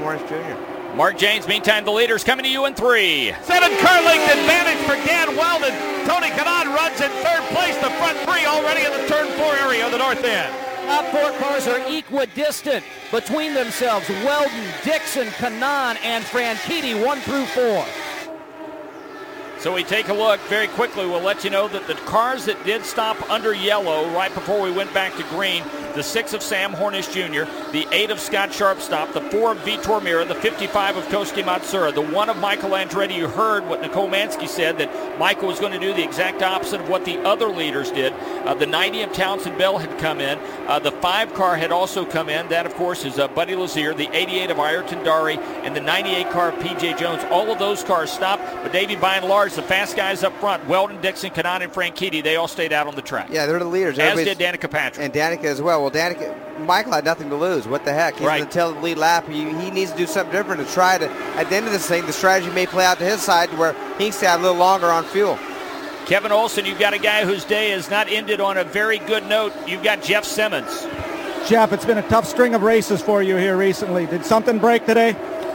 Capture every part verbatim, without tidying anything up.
Hornish Junior Mark James, meantime, the leaders coming to you in three. Seven car length advantage for Dan Weldon. Tony Kanaan runs in third place. The front three already in the turn four area of the north end. Top four cars are equidistant between themselves. Weldon, Dixon, Kanaan, and Franchitti, one through four. So we take a look very quickly. We'll let you know that the cars that did stop under yellow right before we went back to green, the six of Sam Hornish Junior, the eight of Scott Sharp stopped, the four of Vitor Mira, the fifty-five of Toski Matsura, the one of Michael Andretti. You heard what Nicole Mansky said, that Michael was going to do the exact opposite of what the other leaders did. Uh, the ninety of Townsend Bell had come in. Uh, the five car had also come in. That, of course, is uh, Buddy Lazier, the eighty-eight of Ayrton Dari, and the ninety-eight car of P J Jones. All of those cars stopped, but Davey, by and large, the fast guys up front, Weldon, Dixon, Kanaan, and Franchitti, they all stayed out on the track. Yeah, they're the leaders. As did Danica Patrick. And Danica as well. Well, Danica, Michael had nothing to lose. What the heck? He's right. in the tail of the lead lap. He, he needs to do something different to try to, at the end of this thing, the strategy may play out to his side where he can stay out a little longer on fuel. Kevin Olson, you've got a guy whose day has not ended on a very good note. You've got Jeff Simmons. Jeff, it's been a tough string of races for you here recently. Did something break today?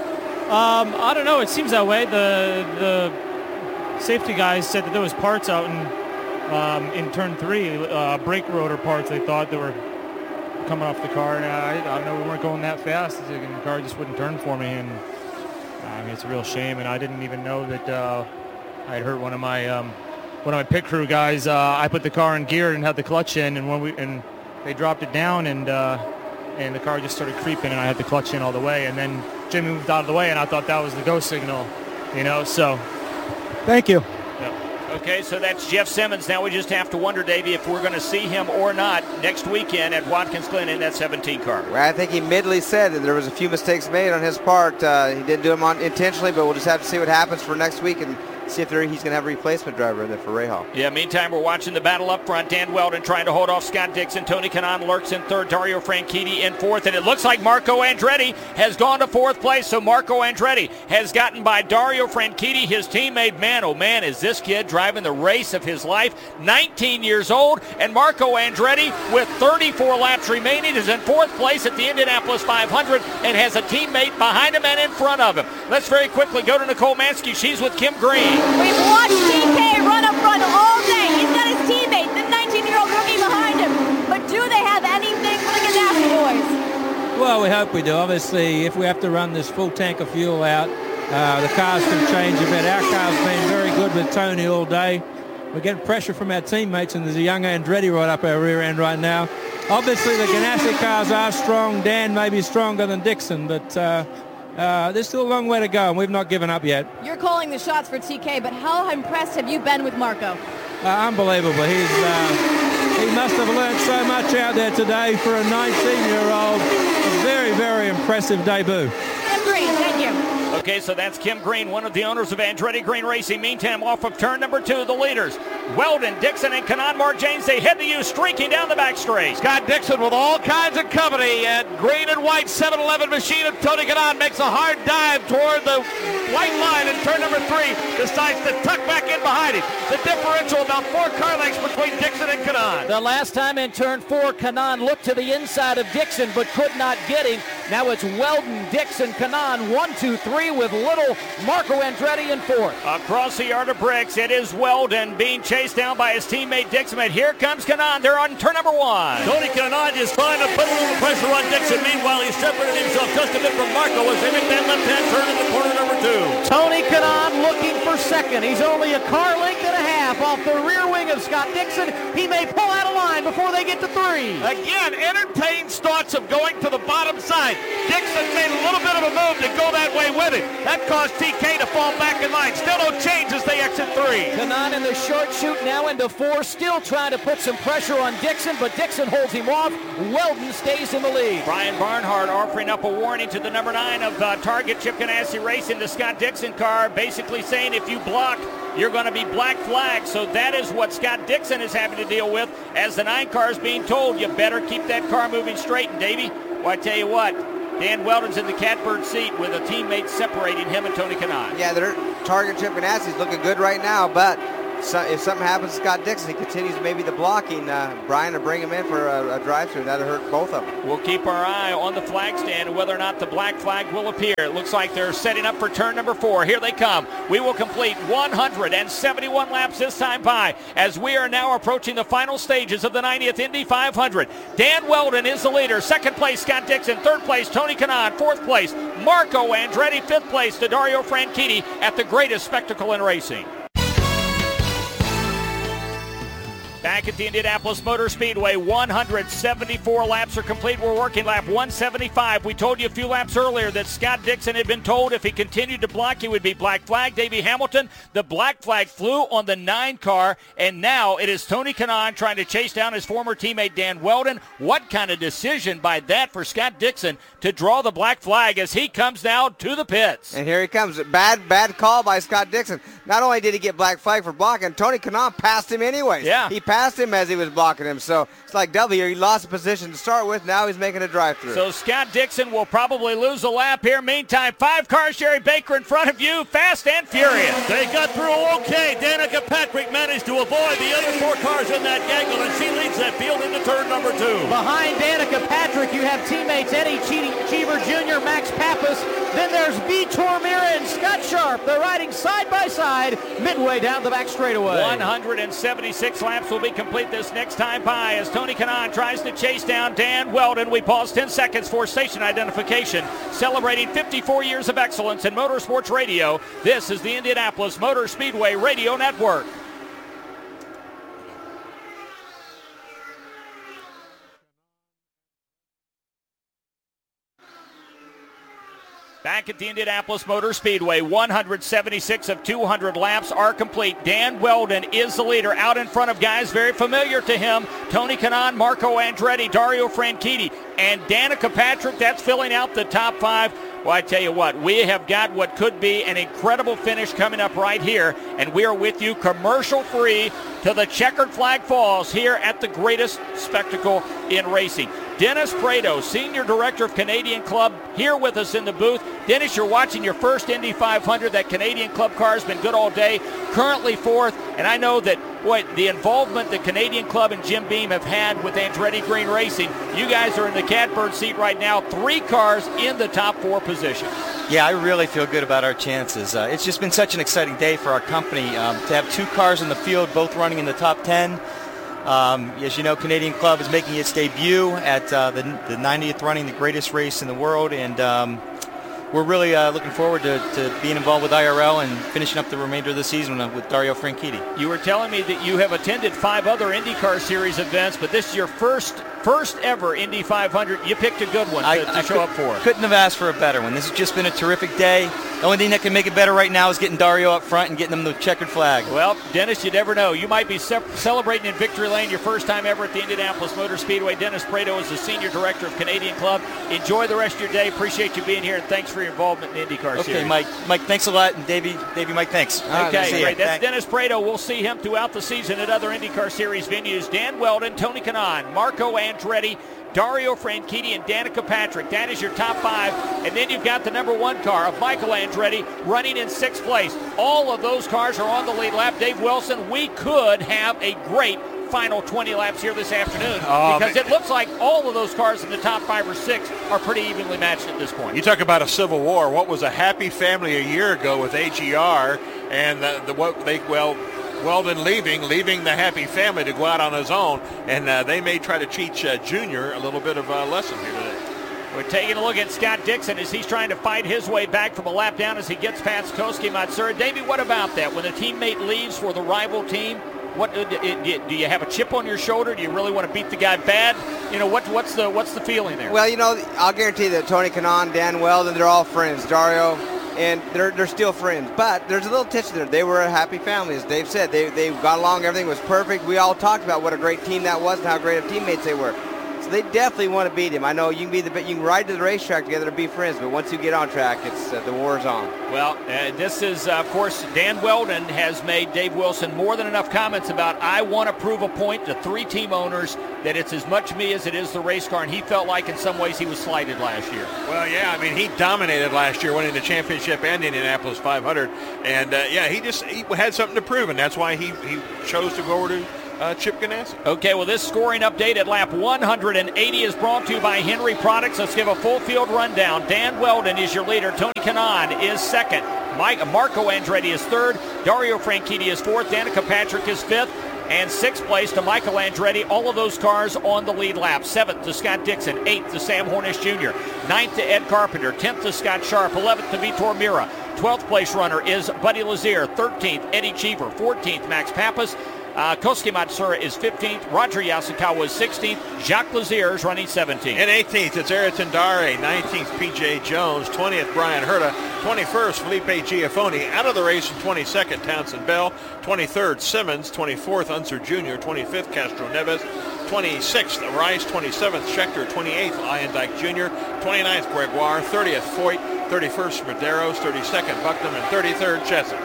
Um, I don't know. It seems that way. The the safety guys said that there was parts out in um, in turn three, uh, brake rotor parts. They thought they were coming off the car, and I, I don't know. We weren't going that fast. The car just wouldn't turn for me, and I mean, it's a real shame. And I didn't even know that uh, I had hurt one of my um, one of my pit crew guys. Uh, I put the car in gear and had the clutch in, and when we and they dropped it down, and uh, and the car just started creeping, and I had the clutch in all the way, and then Jimmy moved out of the way, and I thought that was the go signal, you know. So, thank you. Okay, so that's Jeff Simmons. Now we just have to wonder, Davey, if we're going to see him or not next weekend at Watkins Glen in that seventeen car. Well, I think he midly said that there was a few mistakes made on his part. Uh, he didn't do them on intentionally, but we'll just have to see what happens for next week and see if there, he's going to have a replacement driver in there for Rahal. Yeah, meantime, we're watching the battle up front. Dan Weldon trying to hold off Scott Dixon. Tony Kanaan lurks in third. Dario Franchitti in fourth. And it looks like Marco Andretti has gone to fourth place. So Marco Andretti has gotten by Dario Franchitti, his teammate. Man, oh man, is this kid driving the race of his life. nineteen years old. And Marco Andretti, with thirty-four laps remaining, is in fourth place at the Indianapolis five hundred and has a teammate behind him and in front of him. Let's very quickly go to Nicole Mansky. She's with Kim Green. We've watched T K run up front all day. He's got his teammate, the nineteen-year-old rookie behind him. But do they have anything for the Ganassi boys? Well, we hope we do. Obviously, if we have to run this full tank of fuel out, uh, the cars can change a bit. Our car's been very good with Tony all day. We're getting pressure from our teammates, and there's a young Andretti right up our rear end right now. Obviously, the Ganassi cars are strong. Dan may be stronger than Dixon, but uh, Uh, there's still a long way to go, and we've not given up yet. You're calling the shots for T K, but how impressed have you been with Marco? Uh, unbelievable. He's uh, he must have learned so much out there today for a nineteen-year-old. A very, very impressive debut. Kim Green, thank you. Okay, so that's Kim Green, one of the owners of Andretti Green Racing. Meantime, off of turn number two, the leaders, Weldon, Dixon, and Kanaan. Mark James, they head to you, streaking down the back straight. Scott Dixon with all kinds of company, and green and white seven eleven machine of Tony Kanaan makes a hard dive toward the white line in turn number three, decides to tuck back in behind him. The differential about four car lengths between Dixon and Kanaan. The last time in turn four, Kanaan looked to the inside of Dixon but could not get him. Now it's Weldon, Dixon, Kanaan, one, two, three with little Marco Andretti in fourth. Across the yard of bricks, it is Weldon being chased down by his teammate Dixon. But here comes Kanaan. They're on turn number one. Tony Kanaan is trying to put a little pressure on Dixon. Meanwhile, he's separated himself just a bit from Marco as they make that left-hand turn in the corner number two. Tony Kanaan looking for second. He's only a car length and a half off the rear wing of Scott Dixon. He may pull out of line before they get to three. Again, entertained thoughts of going to the bottom side. Dixon made a little bit of a move to go that way with it. That caused T K to fall back in line. Still no change as they exit three. Kanaan in the short chute now into four, still trying to put some pressure on Dixon, but Dixon holds him off. Weldon stays in the lead. Brian Barnhart offering up a warning to the number nine of uh, Target Chip Ganassi Racing, the Scott Dixon car, basically saying if you block, you're going to be black flagged. So that is what Scott Dixon is having to deal with as the nine car is being told, you better keep that car moving straight. And Davey, well, I tell you what, Dan Weldon's in the catbird seat with a teammate separating him and Tony Kanaan. Yeah, their Target Chip Ganassi's looking good right now, but so, if something happens to Scott Dixon, he continues maybe the blocking, uh, Brian to bring him in for a, a drive-through. That'll hurt both of them. We'll keep our eye on the flag stand and whether or not the black flag will appear. It looks like they're setting up for turn number four. Here they come. We will complete one hundred seventy-one laps this time by as we are now approaching the final stages of the ninetieth Indy five hundred. Dan Weldon is the leader. Second place, Scott Dixon. Third place, Tony Kanaan. Fourth place, Marco Andretti. Fifth place to Dario Franchitti at the greatest spectacle in racing. Back at the Indianapolis Motor Speedway, one hundred seventy-four laps are complete. We're working lap one seventy-five. We told you a few laps earlier that Scott Dixon had been told if he continued to block, he would be black flag. Davey Hamilton, the black flag flew on the nine car, and now it is Tony Kanaan trying to chase down his former teammate Dan Weldon. What kind of decision by that for Scott Dixon to draw the black flag as he comes now to the pits. And here he comes. Bad, bad call by Scott Dixon. Not only did he get black flag for blocking, Tony Kanaan passed him anyways. Yeah. He passed him as he was blocking him. So it's like W. He lost a position to start with. Now he's making a drive-through. So Scott Dixon will probably lose a lap here. Meantime, five cars, Jerry Baker in front of you, fast and furious. They got through okay. Danica Patrick managed to avoid the other four cars in that gaggle, and she leads that field into turn number two. Behind Danica Patrick, you have teammates Eddie Cheever Junior, Max Pappas. Then there's Vitor Meira and Scott Sharp. They're riding side by side midway down the back straightaway. one hundred seventy-six laps will be complete this next time by as Tony Kanaan tries to chase down Dan Weldon. We pause ten seconds for station identification. Celebrating fifty-four years of excellence in motorsports radio, this is the Indianapolis Motor Speedway Radio Network. Back at the Indianapolis Motor Speedway, one hundred seventy-six of two hundred laps are complete. Dan Weldon is the leader, out in front of guys very familiar to him. Tony Kanaan, Marco Andretti, Dario Franchitti, and Danica Patrick. That's filling out the top five. Well, I tell you what, we have got what could be an incredible finish coming up right here, and we are with you commercial-free to the Checkered Flag Falls here at the greatest spectacle in racing. Dennis Prado, Senior Director of Canadian Club, here with us in the booth. Dennis, you're watching your first Indy five hundred. That Canadian Club car has been good all day, currently fourth, and I know that, boy, the involvement the Canadian Club and Jim Beam have had with Andretti Green Racing, you guys are in the catbird seat right now, three cars in the top four position. Yeah, I really feel good about our chances. Uh, it's just been such an exciting day for our company um, to have two cars in the field, both running in the top ten. Um, as you know, Canadian Club is making its debut at uh, the, the ninetieth running, the greatest race in the world, and um, we're really uh, looking forward to, to being involved with I R L and finishing up the remainder of the season with Dario Franchitti. You were telling me that you have attended five other IndyCar Series events, but this is your first first ever Indy five hundred. You picked a good one to, I, to I show could, up for. Couldn't have asked for a better one. This has just been a terrific day. The only thing that can make it better right now is getting Dario up front and getting him the checkered flag. Well, Dennis, you never know. You might be ce- celebrating in victory lane your first time ever at the Indianapolis Motor Speedway. Dennis Prado is the Senior Director of Canadian Club. Enjoy the rest of your day. Appreciate you being here, and thanks for your involvement in the IndyCar okay, Series. Okay, Mike. Mike, thanks a lot. And Davey, Davey, Mike, thanks. Okay, great. That's Dennis Prado. We'll see him throughout the season at other IndyCar Series venues. Dan Weldon, Tony Kanaan, Marco Andretti, Dario Franchitti, and Danica Patrick. That is your top five. And then you've got the number one car of Michael Andretti running in sixth place. All of those cars are on the lead lap. Dave Wilson, we could have a great final twenty laps here this afternoon oh, because man. it looks like all of those cars in the top five or six are pretty evenly matched at this point. You talk about a civil war. What was a happy family a year ago with A G R and the, the what they, well, Weldon leaving, leaving the happy family to go out on his own, and uh, they may try to teach uh, Junior a little bit of a lesson here today. We're taking a look at Scott Dixon as he's trying to fight his way back from a lap down as he gets past Koski Matsura. Davey, what about that? When a teammate leaves for the rival team, what do you have a chip on your shoulder? Do you really want to beat the guy bad? You know, what, what's the what's the feeling there? Well, you know, I'll guarantee that Tony Kanaan, Dan Weldon, they're all friends. Dario, and they're they're still friends. But there's a little tension there. They were a happy family, as Dave said. They they got along. Everything was perfect. We all talked about what a great team that was and how great of teammates they were. So they definitely want to beat him. I know you can be the you can ride to the racetrack together to be friends, but once you get on track, it's uh, the war's on. Well, uh, this is, uh, of course, Dan Weldon has made Dave Wilson more than enough comments about, I want to prove a point to three team owners that it's as much me as it is the race car, and he felt like in some ways he was slighted last year. Well, yeah, I mean, he dominated last year, winning the championship and Indianapolis five hundred, and uh, yeah, he just he had something to prove, and that's why he, he chose to go over to Uh, Chip Ganassi. Okay, well, this scoring update at lap one hundred eighty is brought to you by Henry Products. Let's give a full field rundown. Dan Weldon is your leader. Tony Kanaan is second. Mike, Marco Andretti is third. Dario Franchitti is fourth. Danica Patrick is fifth. And sixth place to Michael Andretti. All of those cars on the lead lap. Seventh to Scott Dixon. Eighth to Sam Hornish Junior Ninth to Ed Carpenter. Tenth to Scott Sharp. Eleventh to Vitor Mira. Twelfth place runner is Buddy Lazier. Thirteenth, Eddie Cheever. Fourteenth, Max Pappas. Uh, Kosuke Matsura is fifteenth. Roger Yasukawa is sixteenth. Jacques Lazier is running seventeenth. In eighteenth, it's Ayrton Dare. nineteenth, P J Jones. twentieth, Brian Herta. twenty-first, Felipe Giafoni. Out of the race in twenty-second, Townsend Bell. twenty-third, Simmons. twenty-fourth, Unser Junior twenty-fifth, Castro Neves. twenty-sixth, Rice. twenty-seventh, Schechter. twenty-eighth, Ian Dyke Junior twenty-ninth, Gregoire. thirtieth, Foyt. thirty-first, Medeiros. thirty-second, Bucknam. And thirty-third, Chesson.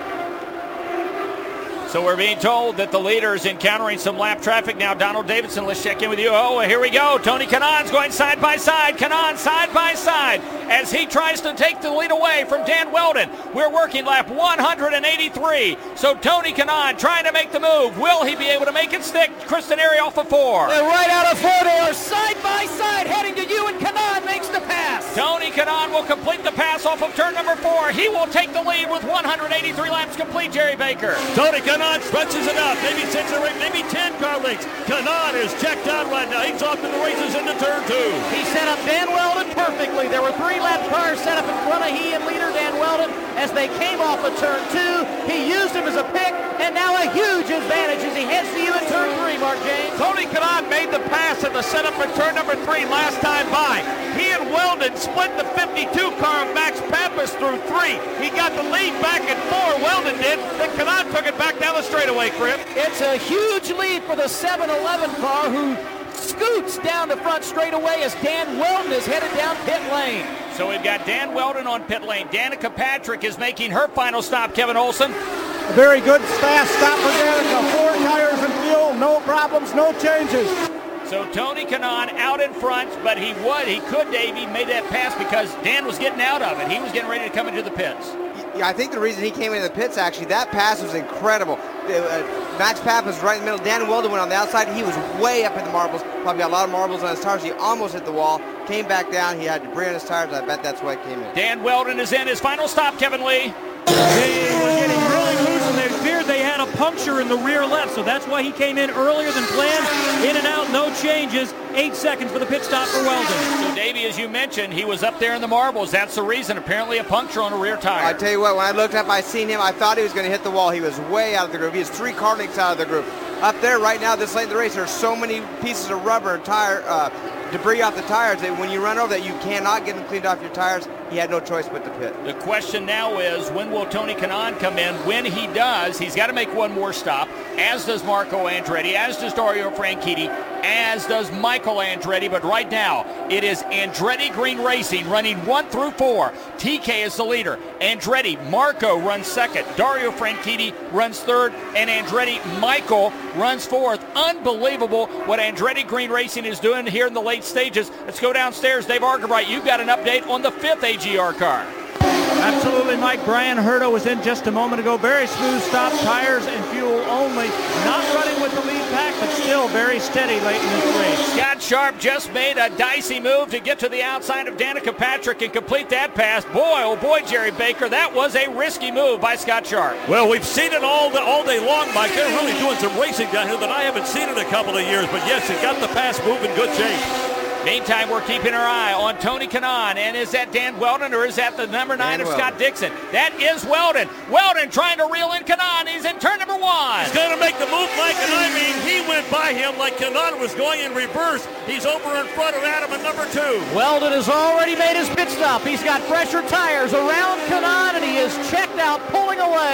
So we're being told that the leader is encountering some lap traffic now. Donald Davidson, let's check in with you. Oh, here we go. Tony Kanaan's going side by side. Kanaan side by side as he tries to take the lead away from Dan Weldon. We're working lap one hundred eighty-three. So Tony Kanaan trying to make the move. Will he be able to make it stick? Kristen Airy off of four. They're right out of four. They are side by side heading to you, and Kanaan makes the pass. Tony Kanaan will complete the pass off of turn number four. He will take the lead with one hundred eighty-three laps complete, Jerry Baker. Tony Kanaan stretches it out, maybe six or eight, maybe ten car lengths. Kanaan is checked out right now. He's off to the races into turn two. He set up Dan Weldon perfectly. There were three lap cars set up in front of he and leader Dan Weldon as they came off of turn two. He used him as a pick, and now a huge advantage as he heads to you in turn three, Mark James. Tony Kanaan made the pass at the setup for turn number three last time by. He and Weldon split the fifty-two car of Max Pappas through three. He got the lead back at four, Weldon did. Then Kanaan took it back down the straightaway, Crib. It's a huge lead for the seven eleven car who scoots down the front straightaway as Dan Weldon is headed down pit lane. So we've got Dan Weldon on pit lane. Danica Patrick is making her final stop, Kevin Olson. A very good fast stop for Danica. Four tires and fuel, no problems, no changes. So Tony Kanaan out in front, but he would, he could, Dave, he made that pass because Dan was getting out of it. He was getting ready to come into the pits. Yeah, I think the reason he came into the pits, actually, that pass was incredible. Uh, Max Pappas was right in the middle. Dan Weldon went on the outside. He was way up in the marbles. Probably got a lot of marbles on his tires. He almost hit the wall. Came back down. He had debris on his tires. I bet that's why it came in. Dan Weldon is in his final stop, Kevin Lee. They were getting really loose, and they feared they had a puncture in the rear left, so that's why he came in earlier than planned. In and out, no changes. Eight seconds for the pit stop for Weldon. So, Davey, as you mentioned, he was up there in the marbles. That's the reason. Apparently a puncture on a rear tire. I tell you what, when I looked up, I seen him. I thought he was going to hit the wall. He was way out of the groove. He was three car lengths out of the groove. Up there right now, this late in the race, there's so many pieces of rubber and tire uh, debris off the tires that when you run over that, you cannot get them cleaned off your tires. He had no choice but to pit. The question now is, when will Tony Kanaan come in? When he does, he's got to make one more stop, as does Marco Andretti, as does Dario Franchitti, as does Michael Andretti. But right now, it is Andretti Green Racing running one through four. T K is the leader. Andretti, Marco runs second. Dario Franchitti runs third. And Andretti, Michael runs fourth. Unbelievable what Andretti Green Racing is doing here in the late stages. Let's go downstairs. Dave Argabright, you've got an update on the fifth A G R car. Absolutely, Mike. Brian Herta was in just a moment ago. Very smooth stop, tires and fuel only. Not running with the lead pack, but still very steady late in this race. Scott Sharp just made a dicey move to get to the outside of Danica Patrick and complete that pass. Boy, oh boy, Jerry Baker, that was a risky move by Scott Sharp. Well, we've seen it all, the, all day long, Mike. They're really doing some racing down here that I haven't seen in a couple of years. But yes, it got the pass move in good shape. Meantime, we're keeping our eye on Tony Kanaan. And is that Dan Weldon or is that the number nine Dan of Weldon. Scott Dixon? That is Weldon. Weldon trying to reel in Kanaan. He's in turn number one. He's going to make the move, Mike, and I mean, he went by him like Kanaan was going in reverse. He's over in front of Adam at number two. Weldon has already made his pit stop. He's got fresher tires around Kanaan, and he is checked out, pulling away.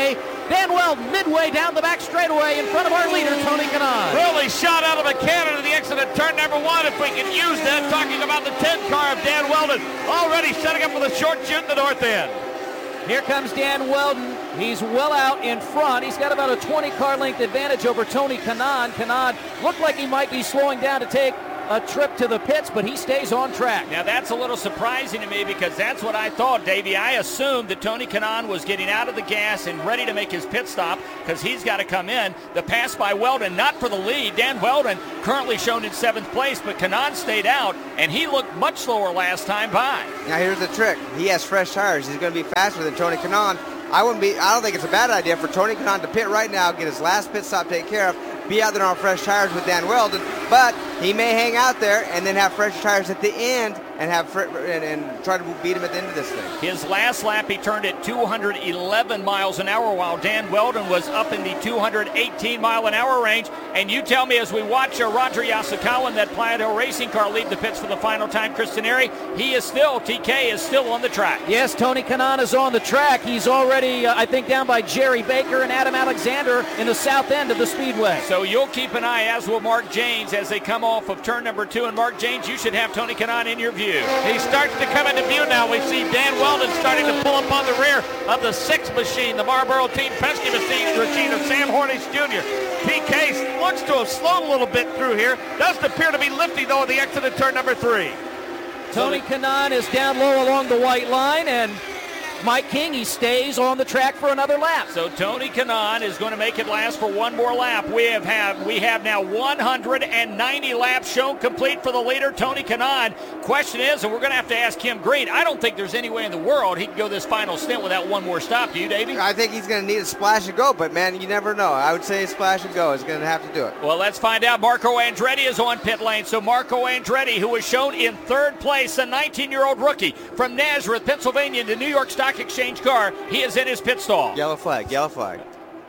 Dan Weldon midway down the back straightaway in front of our leader, Tony Kanaan. Really shot out of a cannon to the exit of turn number one, if we can use that. Talking about the ten car of Dan Weldon, already setting up with a short shoot in the north end. Here comes Dan Weldon. He's well out in front. He's got about a twenty car length advantage over Tony Kanaan. Kanaan looked like he might be slowing down to take a trip to the pits, but he stays on track. Now that's a little surprising to me because that's what I thought, Davey. I assumed that Tony Kanaan was getting out of the gas and ready to make his pit stop because he's got to come in. The pass by Weldon, not for the lead. Dan Weldon currently shown in seventh place, but Kanaan stayed out, and he looked much slower last time by. Now here's the trick. He has fresh tires. He's going to be faster than Tony Kanaan. I wouldn't be. I don't think it's a bad idea for Tony Kanaan to pit right now, get his last pit stop taken care of, be out there on fresh tires with Dan Weldon, but he may hang out there and then have fresh tires at the end and have fr- and, and try to beat him at the end of this thing. His last lap, he turned at two hundred eleven miles an hour, while Dan Weldon was up in the two hundred eighteen mile an hour range. And you tell me, as we watch uh, Roger Yasukawa in that Playa racing car lead the pits for the final time, Christineri, he is still, T K is still on the track. Yes, Tony Kanaan is on the track. He's already, uh, I think, down by Jerry Baker and Adam Alexander in the south end of the speedway. So you'll keep an eye, as will Mark Janes, as they come off of turn number two. And Mark Janes, you should have Tony Kanaan in your view. He starts to come into view now. We see Dan Weldon starting to pull up on the rear of the sixth machine, the Marlboro Team Penske machine, machine of Sam Hornish Junior P K looks to have slowed a little bit through here. Doesn't appear to be lifting, though, at the exit of turn number three. Tony Kanaan is down low along the white line, and Mike King, he stays on the track for another lap. So Tony Kanaan is going to make it last for one more lap. We have, have we have now one hundred ninety laps shown complete for the leader, Tony Kanaan. Question is, and we're going to have to ask Kim Green, I don't think there's any way in the world he can go this final stint without one more stop. Do you, Davey? I think he's going to need a splash and go, but man, you never know. I would say splash and go is going to have to do it. Well, let's find out. Marco Andretti is on pit lane. So Marco Andretti, who was shown in third place, a nineteen-year-old rookie from Nazareth, Pennsylvania, in the New York Stock Exchange car. He is in his pit stall. Yellow flag, yellow flag.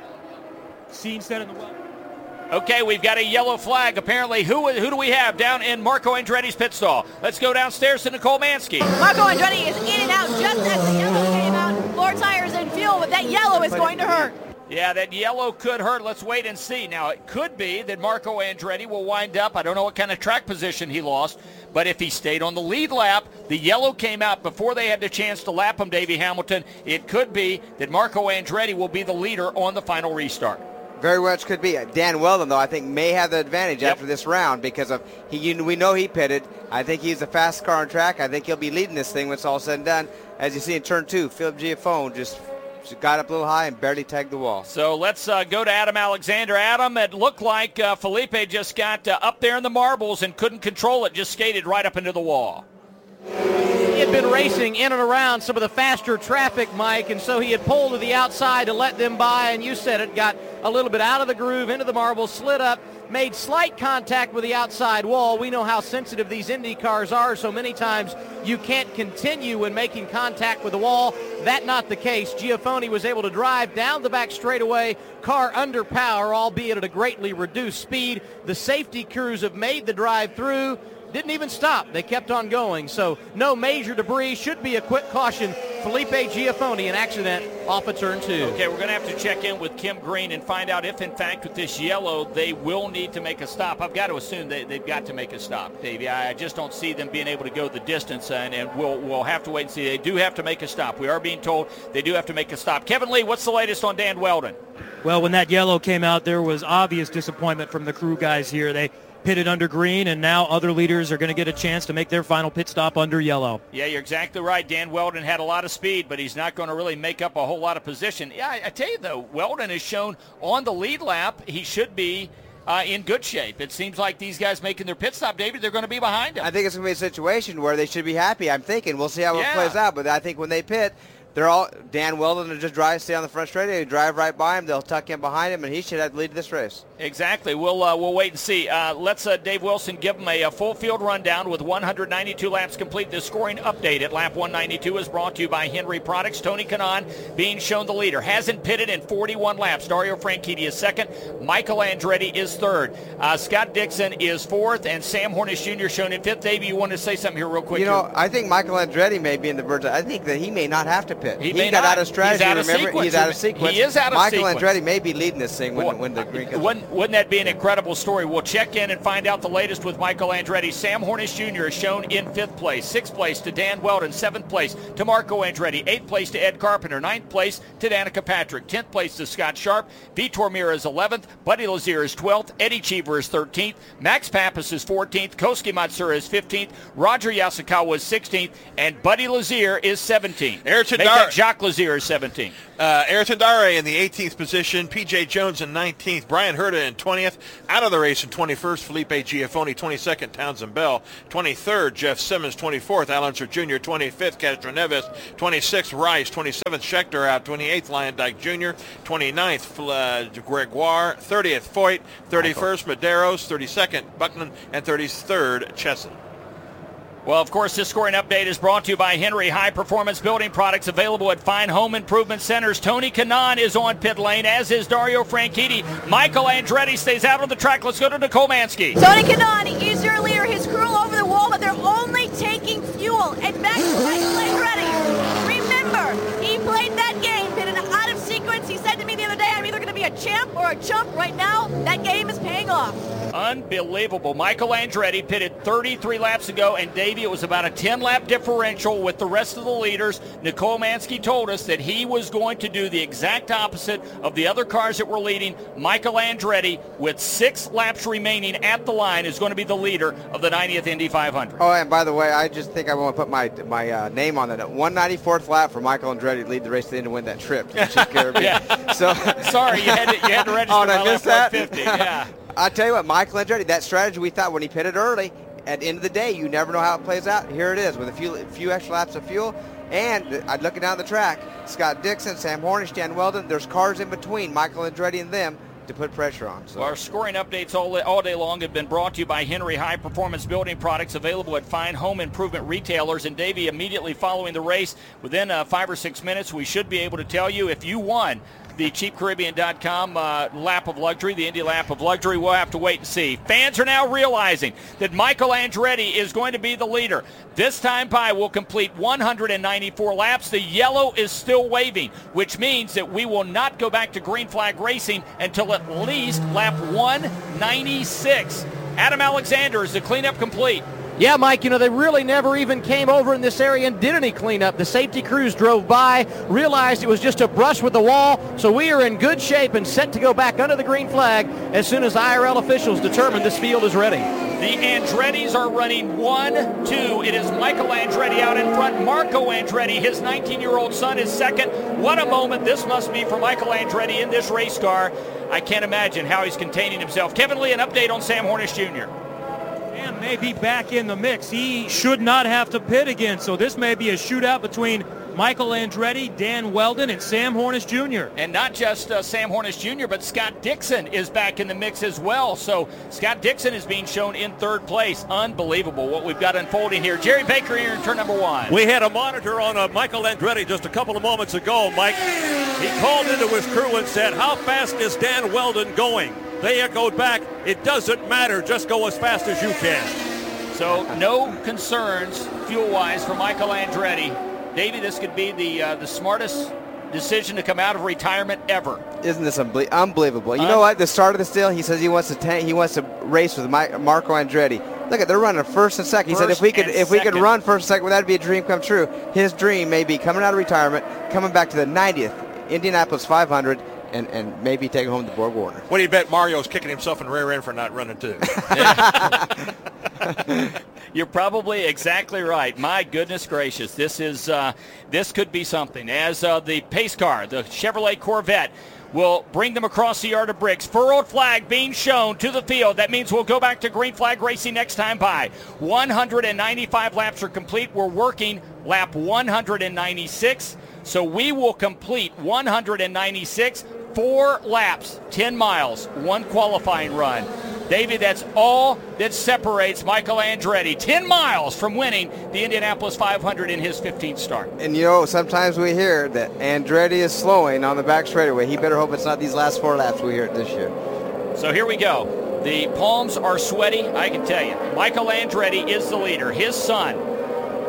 Scene set in the well. Okay, we've got a yellow flag. Apparently, who who do we have down in Marco Andretti's pit stall? Let's go downstairs to Nicole Mansky. Marco Andretti is in and out just as the yellow came out. Floor tires and fuel, but that yellow is going to hurt. Yeah, that yellow could hurt. Let's wait and see. Now, it could be that Marco Andretti will wind up. I don't know what kind of track position he lost, but if he stayed on the lead lap, the yellow came out before they had the chance to lap him, Davey Hamilton. It could be that Marco Andretti will be the leader on the final restart. Very much could be. Dan Weldon, though, I think may have the advantage Yep. after this round because of he. We know he pitted. I think he's the fastest car on track. I think he'll be leading this thing when it's all said and done. As you see in turn two, Philip Giafone just got up a little high and barely tagged the wall. So let's uh, go to Adam Alexander. Adam, it looked like uh, Felipe just got uh, up there in the marbles and couldn't control it, just skated right up into the wall. He had been racing in and around some of the faster traffic, Mike, and so he had pulled to the outside to let them by, and you said it, got a little bit out of the groove, into the marble, slid up, made slight contact with the outside wall. We know how sensitive these Indy cars are, so many times you can't continue when making contact with the wall. That not the case. Giafone was able to drive down the back straightaway, car under power, albeit at a greatly reduced speed. The safety crews have made the drive through. Didn't even stop. They kept on going. So no major debris. Should be a quick caution. Felipe Giafone, an accident off of turn two. Okay, we're going to have to check in with Kim Green and find out if, in fact, with this yellow, they will need to make a stop. I've got to assume they, they've got to make a stop, Davey. I just don't see them being able to go the distance, and, and we'll, we'll have to wait and see. They do have to make a stop. We are being told they do have to make a stop. Kevin Lee, what's the latest on Dan Weldon? Well, when that yellow came out, there was obvious disappointment from the crew guys here. They pitted under green, and now other leaders are going to get a chance to make their final pit stop under yellow. Yeah, you're exactly right. Dan Weldon had a lot of speed, but he's not going to really make up a whole lot of position. Yeah, I, I tell you, though, Weldon has shown on the lead lap he should be uh, in good shape. It seems like these guys making their pit stop, David, they're going to be behind him. I think it's going to be a situation where they should be happy. I'm thinking. We'll see how Yeah. it plays out, but I think when they pit, they're all Dan Weldon will just drive, stay on the front straight. They drive right by him. They'll tuck in behind him, and he should have to lead this race. Exactly. We'll uh, we'll wait and see. Uh, let's uh, Dave Wilson give him a, a full field rundown with one hundred ninety-two laps complete. The scoring update at lap one ninety-two is brought to you by Henry Products. Tony Kanaan being shown the leader. Hasn't pitted in forty-one laps. Dario Franchitti is second. Michael Andretti is third. Uh, Scott Dixon is fourth, and Sam Hornish Junior shown in fifth. Dave, you want to say something here real quick? You know, I think Michael Andretti may be in the birds. I think that he may not have to pit. pit. He, he may got not. out of strategy. He's out of remember, sequence. he's out of sequence. He is out of Michael sequence. Andretti may be leading this thing when, Boy, when the green comes. Wouldn't, wouldn't that be an incredible story? We'll check in and find out the latest with Michael Andretti. Sam Hornish Junior is shown in fifth place. Sixth place to Dan Weldon. Seventh place to Marco Andretti. Eighth place to Ed Carpenter. Ninth place to Danica Patrick. Tenth place to Scott Sharp. Vitor Meira is eleventh. Buddy Lazier is twelfth. Eddie Cheever is thirteenth. Max Pappas is fourteenth. Koski Matsura is fifteenth. Roger Yasukawa is sixteenth. And Buddy Lazier is seventeenth. Ayrton Make Dar- that Jacques Lazier is seventeenth. Uh, Ayrton Dare in the eighteenth position, P J Jones in nineteenth, Brian Herta in twentieth, out of the race in twenty-first, Felipe Giafoni, twenty-second, Townsend Bell, twenty-third, Jeff Simmons, twenty-fourth, Al Unser Junior, twenty-fifth, Castro Neves, twenty-sixth, Rice, twenty-seventh, Schechter out, twenty-eighth, Lion Dyke Junior, twenty-ninth, uh, Gregoire, thirtieth, Foyt, thirty-first, Medeiros, thirty-second, Buckland, and thirty-third, Chesson. Well, of course, this scoring update is brought to you by Henry High Performance Building Products, available at fine home improvement centers. Tony Kanaan is on pit lane, as is Dario Franchitti. Michael Andretti stays out on the track. Let's go to Nicole Mansky. Tony Kanaan is your leader. His crew over the wall, but they're only taking fuel. And back to Michael Andretti. Remember, he played that game, been out of sequence. He said to me the other day, I'm either going to be a champ or a chump. Right now, that game is paying off. Unbelievable. Michael Andretti pitted thirty-three laps ago, and Davey, it was about a ten-lap differential with the rest of the leaders. Nicole Mansky told us that he was going to do the exact opposite of the other cars that were leading. Michael Andretti, with six laps remaining at the line, is going to be the leader of the ninetieth Indy five hundred. Oh, and by the way, I just think I want to put my my uh, name on that. one ninety-fourth lap for Michael Andretti to lead the race to the end and win that trip. To take care of me. Yeah. So sorry, you had to, you had to register oh, by I missed lap that? one fifty. Yeah. I tell you what, Michael Andretti, that strategy we thought when he pitted early, at the end of the day, you never know how it plays out. Here it is with a few few extra laps of fuel. And I'm looking down the track, Scott Dixon, Sam Hornish, Dan Weldon, there's cars in between Michael Andretti and them to put pressure on. So. Our scoring updates all, all day long have been brought to you by Henry High Performance Building Products, available at fine home improvement retailers. And Davey, immediately following the race, within uh, five or six minutes, we should be able to tell you if you won the cheap caribbean dot com uh, lap of luxury, the Indy lap of luxury. We'll have to wait and see. Fans are now realizing that Michael Andretti is going to be the leader. This time by will complete one hundred ninety-four laps. The yellow is still waving, which means that we will not go back to green flag racing until at least lap one ninety-six. Adam Alexander, is the cleanup complete? Yeah, Mike, you know, they really never even came over in this area and did any cleanup. The safety crews drove by, realized it was just a brush with the wall, so we are in good shape and set to go back under the green flag as soon as I R L officials determine this field is ready. The Andrettis are running one, two. It is Michael Andretti out in front. Marco Andretti, his nineteen-year-old son, is second. What a moment this must be for Michael Andretti in this race car. I can't imagine how he's containing himself. Kevin Lee, an update on Sam Hornish Junior Sam may be back in the mix. He should not have to pit again, so this may be a shootout between Michael Andretti, Dan Weldon, and Sam Hornish Junior And not just uh, Sam Hornish Junior, but Scott Dixon is back in the mix as well. So Scott Dixon is being shown in third place. Unbelievable what we've got unfolding here. Jerry Baker here in turn number one. We had a monitor on uh, Michael Andretti just a couple of moments ago, Mike. He called into his crew and said, how fast is Dan Weldon going? They echoed back, it doesn't matter, just go as fast as you can. So no concerns fuel-wise for Michael Andretti. Davey, this could be the uh, the smartest decision to come out of retirement ever. Isn't this unbe- unbelievable? You uh, know what? The start of the deal, he says he wants to tank, he wants to race with Mike, Marco Andretti. Look at they're running first and second. He said if we could if we could run first and second, would that be a dream come true? His dream may be coming out of retirement, coming back to the ninetieth Indianapolis five hundred. And, and maybe taking home the Borg Warner. What do you bet Mario's kicking himself in the rear end for not running too? You're probably exactly right. My goodness gracious, this is uh, this could be something. As uh, the pace car, the Chevrolet Corvette, will bring them across the yard of bricks. Furrowed flag being shown to the field. That means we'll go back to green flag racing next time by. one hundred ninety-five laps are complete. We're working lap one hundred ninety-six. So we will complete one hundred ninety-six, four laps, ten miles, one qualifying run. David, that's all that separates Michael Andretti, ten miles from winning the Indianapolis five hundred in his fifteenth start. And, you know, sometimes we hear that Andretti is slowing on the back straightaway. He better hope it's not these last four laps we hear it this year. So here we go. The palms are sweaty, I can tell you. Michael Andretti is the leader. His son,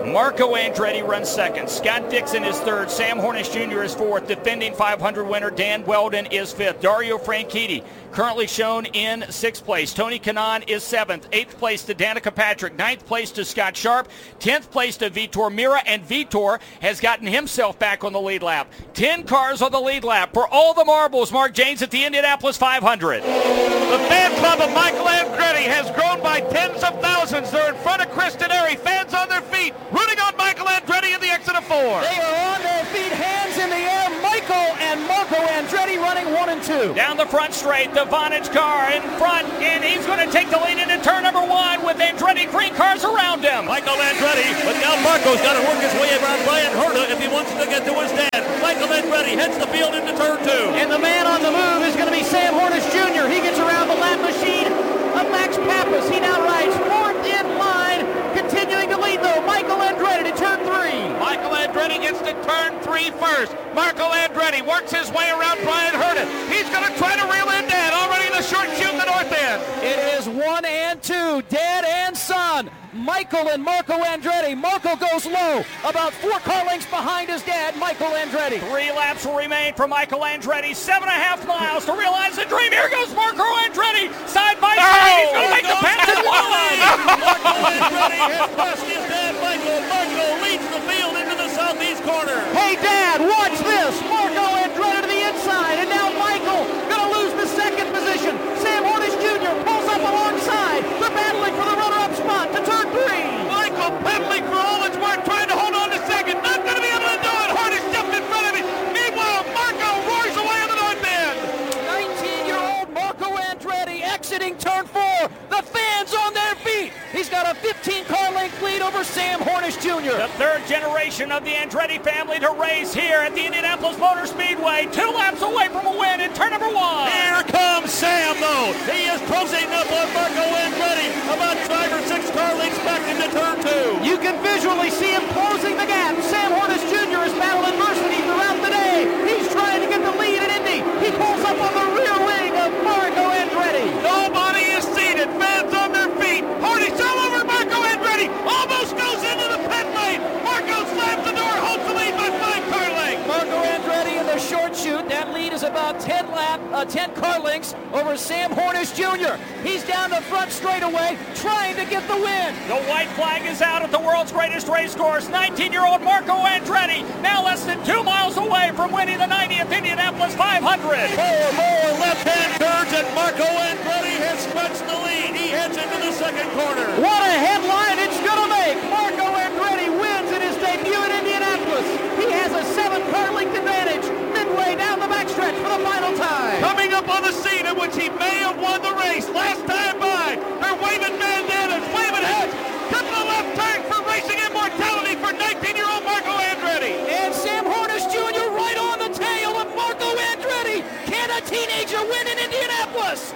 Marco Andretti runs second. Scott Dixon is third. Sam Hornish Junior is fourth. Defending five hundred winner Dan Weldon is fifth. Dario Franchitti currently shown in sixth place. Tony Kanaan is seventh. Eighth place to Danica Patrick. Ninth place to Scott Sharp. Tenth place to Vitor Mira, and Vitor has gotten himself back on the lead lap. Ten cars on the lead lap for all the marbles. Mark Janes at the Indianapolis five hundred. The fan club of Michael Andretti has grown by tens of thousands. They're in front of Chris Denari. Fans on their feet, rooting on Michael Andretti in the exit of four. They are on their feet, hands in the air. Michael and Marco Andretti running one and two. Down the front straight, the Vonage car in front, and he's going to take the lead into turn number one with Andretti green cars around him. Michael Andretti, but now Marco's got to work his way around Brian Herta if he wants to get to his dad. Michael Andretti heads the field into turn two. And the man on the move is going to be Sam Hornish Junior He gets around the lap machine of Max Pappas. He now rides fourth in line, continuing to lead though. Michael Andretti to turn three. Michael Andretti gets to turn three first. Marco Andretti works his way around Brian Herta. He's going to try to reel in Dad, already in the short chute in the north end. It is one and two, Dad and son. Michael and Marco Andretti. Marco goes low, about four car lengths behind his dad, Michael Andretti. Three laps will remain for Michael Andretti. Seven and a half miles to realize the dream. Here goes Marco Andretti, side by side. He's going to make the pass and wide. Marco Andretti has passed his dad, Michael. Marco leads the field into the southeast corner. Hey, Dad, watch this. Marco Andretti to the inside, and now Michael going to lose the second position. Sam Hornish Junior pulls up alongside. They're battling for the runner-up spot to turn three. Michael pedaling for all it's worth, trying to hold on to second. Not going to be able to do it. Hornish jumped in front of him. Meanwhile, Marco roars away in the north end. nineteen-year-old Marco Andretti exiting turn four. The fans on their feet. He's got a fifteen car length lead over Sam Hornish Junior The third generation of the Andretti family to race here at the Indianapolis Motor Speedway. Two laps away from a win in turn number one. Here comes Sam, though. He is closing up on Marco Andretti, about five or six car lengths back into turn two. You can visually see him closing the gap. Sam Hornish Junior has battled adversity throughout the day. He's trying to get the lead in Indy. He pulls up on the rear wing of Marco Andretti. Nobody is seated. Fans on their feet. Hornish all over Marco Andretti. Almost goes into the pit lane. Marco slams the door, holds the lead by five car lengths. Marco Andretti in the short chute. That lead is about ten lap, uh, ten car lengths over Sam Hornish Junior He's down the front straightaway, trying to get the win. The white flag is out at the world's greatest race course. nineteen-year-old Marco Andretti, now less than two miles away from winning the ninetieth Indianapolis five hundred. Four more left-hand turns, and Marco Andretti has stretched the lead. He heads into the second corner. What a headline it's going to make. Marco Andretti wins in his debut in Indianapolis. He has a seven car length advantage midway down the backstretch for the final time. Coming up on the scene in which he may have won the race last time by. They're waving bandanas, waving hats. Cut the left turn for racing immortality for nineteen-year-old Marco Andretti. And Sam Hornish Junior right on the tail of Marco Andretti. Can a teenager win in Indianapolis?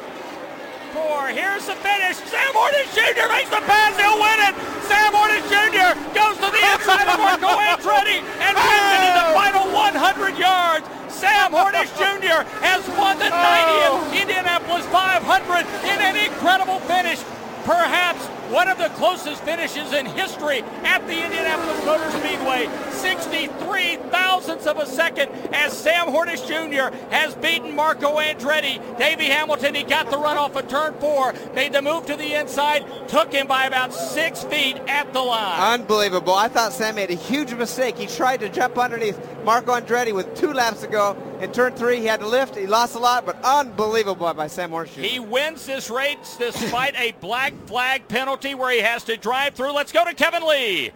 Four. Here's the finish. Sam Hornish Junior makes the pass. He'll win it. Sam Hornish Junior goes to the inside of Marco Andretti and wins it in the final one hundred yards. Sam Hornish Junior has won the ninetieth Indianapolis five hundred in an incredible finish. Perhaps one of the closest finishes in history at the Indianapolis Motor Speedway. sixty-three thousandths of a second as Sam Hornish Junior has beaten Marco Andretti. Davey Hamilton, he got the run off of turn four, made the move to the inside, took him by about six feet at the line. Unbelievable. I thought Sam made a huge mistake. He tried to jump underneath Marco Andretti with two laps to go. In turn three, he had to lift. He lost a lot, but unbelievable by Sam Hornish Junior He wins this race despite a black flag penalty where he has to drive through. Let's go to Kevin Lee.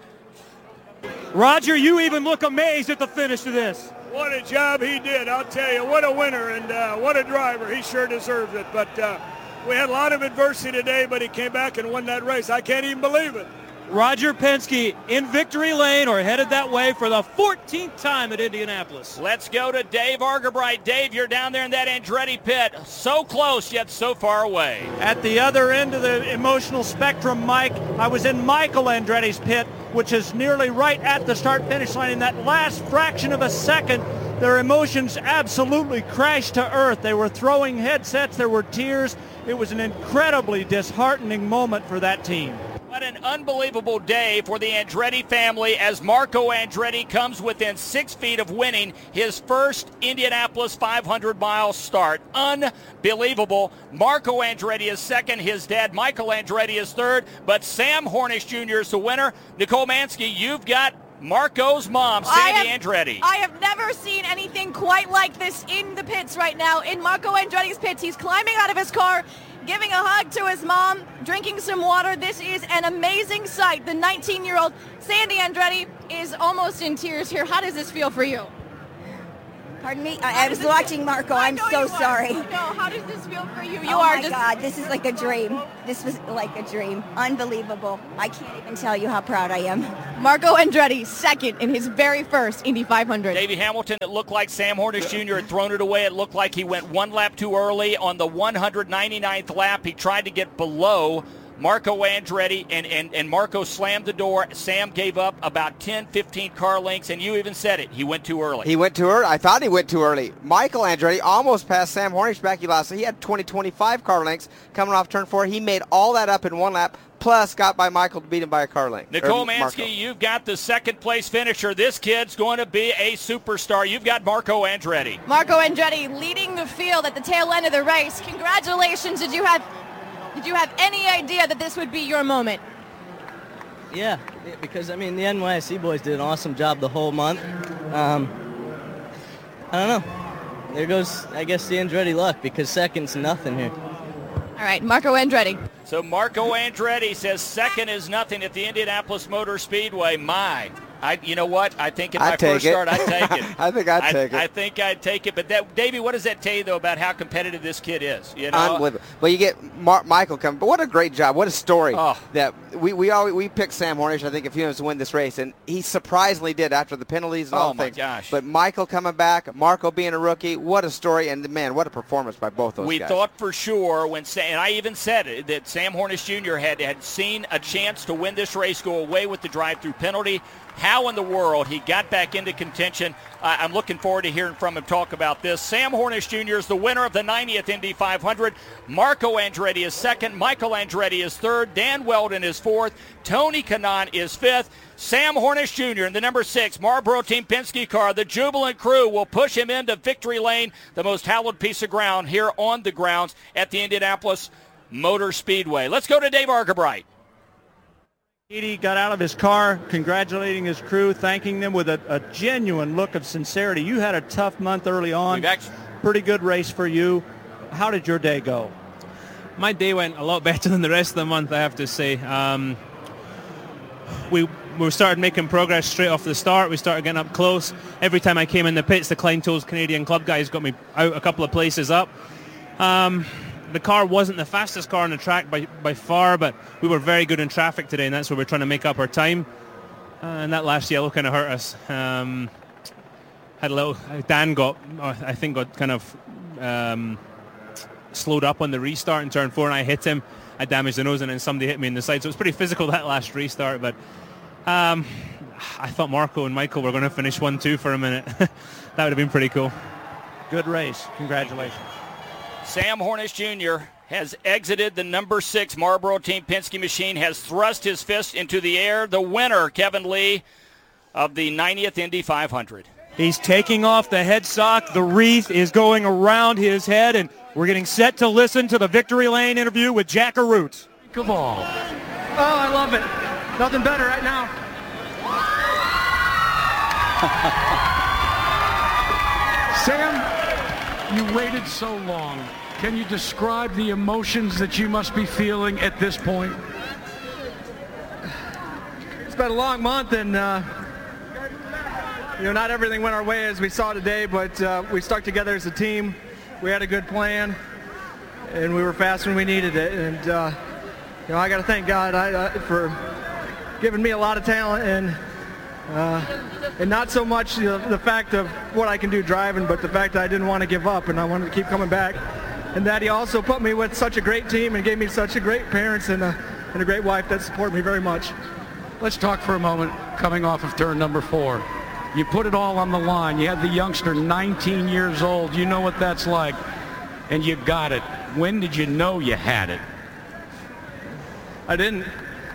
Roger, you even look amazed at the finish of this. What a job he did, I'll tell you. What a winner and uh, what a driver. He sure deserves it. But uh, we had a lot of adversity today, but he came back and won that race. I can't even believe it. Roger Penske in victory lane or headed that way for the fourteenth time at Indianapolis. Let's go to Dave Argabright. Dave, you're down there in that Andretti pit. So close, yet so far away. At the other end of the emotional spectrum, Mike, I was in Michael Andretti's pit, which is nearly right at the start-finish line. In that last fraction of a second, their emotions absolutely crashed to earth. They were throwing headsets. There were tears. It was an incredibly disheartening moment for that team. What an unbelievable day for the Andretti family as Marco Andretti comes within six feet of winning his first Indianapolis five hundred mile start. Unbelievable. Marco Andretti is second. His dad, Michael Andretti, is third. But Sam Hornish Junior is the winner. Nicole Mansky, you've got Marco's mom, Sandy have, Andretti. I have never seen anything quite like this in the pits right now. In Marco Andretti's pits, he's climbing out of his car, giving a hug to his mom, drinking some water. This is an amazing sight. The nineteen-year-old Sandy Andretti is almost in tears here. How does this feel for you? Pardon me? I, I was watching Marco. I'm so sorry. No, how does this feel for you? You oh are my just... God, this is like a dream. This was like a dream. Unbelievable. I can't even tell you how proud I am. Marco Andretti, second in his very first Indy five hundred. Davey Hamilton, it looked like Sam Hornish Junior had thrown it away. It looked like he went one lap too early. On the one hundred ninety-ninth lap, he tried to get below Marco Andretti, and, and, and Marco slammed the door. Sam gave up about ten, fifteen car lengths, and you even said it. He went too early. He went too early. I thought he went too early. Michael Andretti almost passed Sam Hornish back. He lost. He had twenty, twenty-five car lengths coming off turn four. He made all that up in one lap, plus got by Michael to beat him by a car length. Nicole Mansky, you've got the second place finisher. This kid's going to be a superstar. You've got Marco Andretti. Marco Andretti leading the field at the tail end of the race. Congratulations. Did you have... Did you have any idea that this would be your moment? Yeah, because, I mean, the N Y S C boys did an awesome job the whole month. Um, I don't know. There goes, I guess, the Andretti luck, because second's nothing here. All right, Marco Andretti. So Marco Andretti says second is nothing at the Indianapolis Motor Speedway. My, I, you know what? I think in my I'd take first it. start, I'd take it. I think I'd I, take it. I think I'd take it. But that, Davey, what does that tell you though about how competitive this kid is? You know, unbelievable. Well, you get Mar- Michael coming, but what a great job! What a story Oh. that we we always, we picked Sam Hornish. I think a few of us to win this race, and he surprisingly did after the penalties and Oh, all the my things. gosh. But Michael coming back, Marco being a rookie, what a story! And man, what a performance by both those we guys. thought for sure when Sam, and I even said it, that Sam Hornish Junior had had seen a chance to win this race, go away with the drive-through penalty. How in the world he got back into contention. Uh, I'm looking forward to hearing from him talk about this. Sam Hornish Junior is the winner of the ninetieth Indy five hundred. Marco Andretti is second. Michael Andretti is third. Dan Weldon is fourth. Tony Kanaan is fifth. Sam Hornish Junior in the number six Marlboro Team Penske car. The Jubilant crew will push him into victory lane, the most hallowed piece of ground here on the grounds at the Indianapolis Motor Speedway. Let's go to Dave Argabright. Edie got out of his car, congratulating his crew, thanking them with a, a genuine look of sincerity. You had a tough month early on. Pretty good race for you. How did your day go? My day went a lot better than the rest of the month, I have to say. Um, we we started making progress straight off the start. We started getting up close. Every time I came in the pits, the Klein Tools Canadian Club guys got me out a couple of places up. Um, The car wasn't the fastest car on the track by, by far, but we were very good in traffic today, and that's where we're trying to make up our time. Uh, and that last yellow kind of hurt us. Um, had a little. Dan got, I think, got kind of um, slowed up on the restart in turn four, and I hit him. I damaged the nose, and then somebody hit me in the side. So it was pretty physical that last restart. But um, I thought Marco and Michael were going to finish one two for a minute. That would have been pretty cool. Good race. Congratulations. Sam Hornish Junior has exited the number six Marlboro Team Penske machine, has thrust his fist into the air. The winner, Kevin Lee, of the ninetieth Indy five hundred. He's taking off the head sock. The wreath is going around his head, and we're getting set to listen to the Victory Lane interview with Jack Arute. Come on. Oh, I love it. Nothing better right now. Sam, you waited so long. Can you describe the emotions that you must be feeling at this point? It's been a long month, and uh, you know, not everything went our way as we saw today, but uh, we stuck together as a team. We had a good plan, and we were fast when we needed it. And uh, you know, I got to thank God I, I, for giving me a lot of talent, and uh, and not so much you know, the fact of what I can do driving, but the fact that I didn't want to give up, and I wanted to keep coming back. And that he also put me with such a great team and gave me such a great parents and a, and a great wife that support me very much. Let's talk for a moment coming off of turn number four. You put it all on the line. You had the youngster nineteen years old. You know what that's like. And you got it. When did you know you had it? I didn't.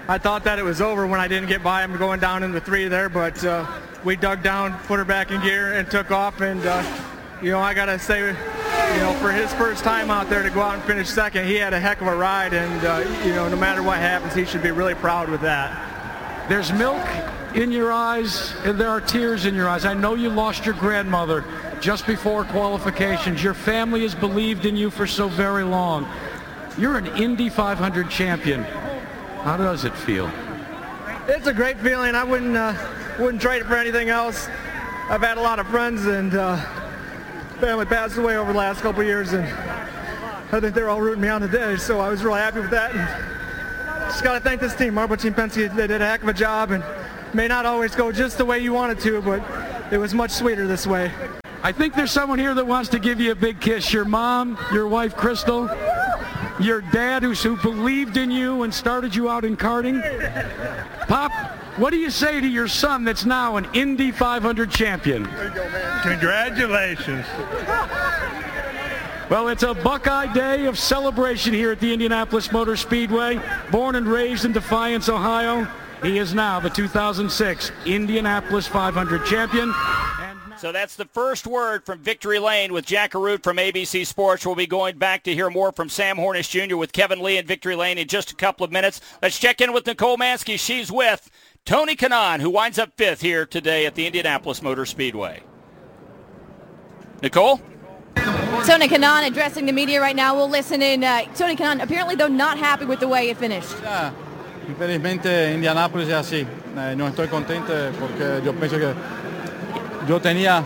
I thought that it was over when I didn't get by him going down in the three there, but uh, we dug down, put her back in gear, and took off. And, uh, you know, I got to say, you know, for his first time out there to go out and finish second, he had a heck of a ride. And, uh, you know, no matter what happens, he should be really proud with that. There's milk in your eyes, and there are tears in your eyes. I know you lost your grandmother just before qualifications. Your family has believed in you for so very long. You're an Indy five hundred champion. How does it feel? It's a great feeling. I wouldn't uh, wouldn't trade it for anything else. I've had a lot of friends, and uh, family passed away over the last couple of years, and I think they're all rooting me on today, so I was really happy with that. And just got to thank this team, Marble Team Penske. They did a heck of a job, and may not always go just the way you want it to, but it was much sweeter this way. I think there's someone here that wants to give you a big kiss. Your mom, your wife, Crystal, your dad who's, who believed in you and started you out in karting. Pop, what do you say to your son that's now an Indy five hundred champion? There you go, man. Congratulations. Well, it's a Buckeye Day of celebration here at the Indianapolis Motor Speedway. Born and raised in Defiance, Ohio, he is now the two thousand six Indianapolis five hundred champion. So that's the first word from Victory Lane with Jack Arute from A B C Sports. We'll be going back to hear more from Sam Hornish Junior with Kevin Lee and Victory Lane in just a couple of minutes. Let's check in with Nicole Mansky. She's with Tony Kanaan, who winds up fifth here today at the Indianapolis Motor Speedway. Nicole? Tony Kanaan addressing the media right now. We'll listen in. Uh, Tony Kanaan, apparently, though, not happy with the way it finished. Yeah. Infelizmente Indianapolis es así. Eh, no estoy contento porque yo pienso que yo tenía.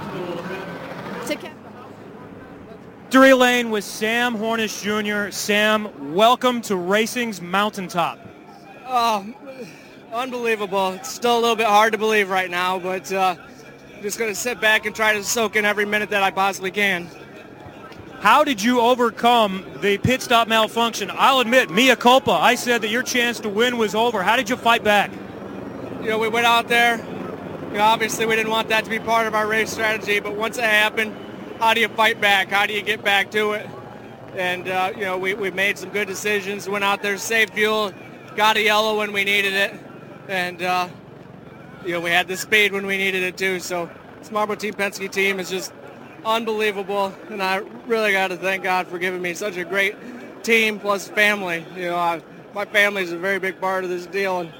Victory Lane with Sam Hornish Junior Sam, welcome to racing's mountaintop. Oh, unbelievable. It's still a little bit hard to believe right now, but uh, I'm just going to sit back and try to soak in every minute that I possibly can. How did you overcome the pit stop malfunction? I'll admit, mea culpa. I said that your chance to win was over. How did you fight back? You know, we went out there. You know, obviously, we didn't want that to be part of our race strategy, but once it happened, how do you fight back? How do you get back to it? And, uh, you know, we, we made some good decisions, went out there, saved fuel, got a yellow when we needed it, and, uh, you know, we had the speed when we needed it, too. So this Marble Team Penske team is just unbelievable, and I really got to thank God for giving me such a great team plus family. You know, I, my family is a very big part of this deal. And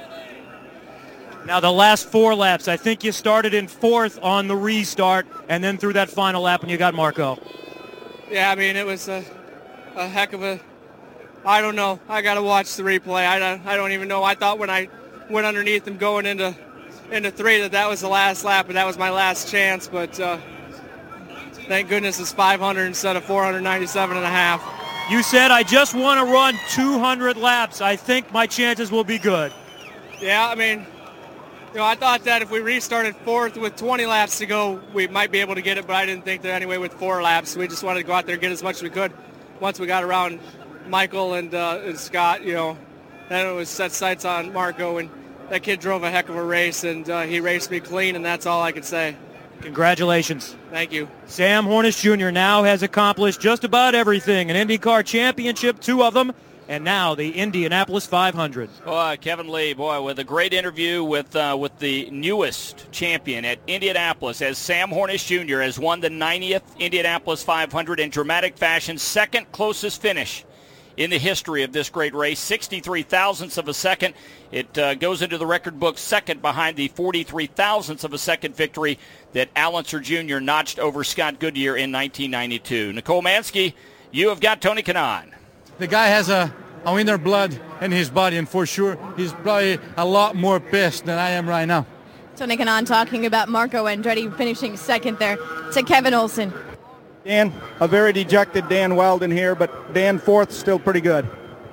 now the last four laps, I think you started in fourth on the restart, and then through that final lap when you got Marco. Yeah, I mean, it was a, a heck of a, I don't know. I got to watch the replay. I don't, I don't even know. I thought when I went underneath him going into into three that that was the last lap, and that was my last chance, but uh, thank goodness it's five hundred instead of four ninety-seven and a half. You said, I just want to run two hundred laps. I think my chances will be good. Yeah, I mean, you know, I thought that if we restarted fourth with twenty laps to go, we might be able to get it, but I didn't think that anyway with four laps. We just wanted to go out there and get as much as we could. Once we got around Michael and, uh, and Scott, you know, then it was set sights on Marco, and that kid drove a heck of a race, and uh, he raced me clean, and that's all I could say. Congratulations. Thank you. Sam Hornish Junior now has accomplished just about everything. An IndyCar championship, two of them, and now the Indianapolis five hundred. Boy, Kevin Lee, boy, with a great interview with uh, with the newest champion at Indianapolis, as Sam Hornish Junior has won the ninetieth Indianapolis five hundred in dramatic fashion, second closest finish in the history of this great race, sixty-three thousandths of a second. It uh, goes into the record book second behind the forty-three thousandths of a second victory that Al Unser Junior notched over Scott Goodyear in nineteen ninety-two. Nicole Mansky, you have got Tony Kanaan. The guy has a, a winner blood in his body, and for sure he's probably a lot more pissed than I am right now. Tony Kanaan talking about Marco Andretti finishing second there to Kevin Olson. Dan, a very dejected Dan Weldon here, but Dan fourth, still pretty good.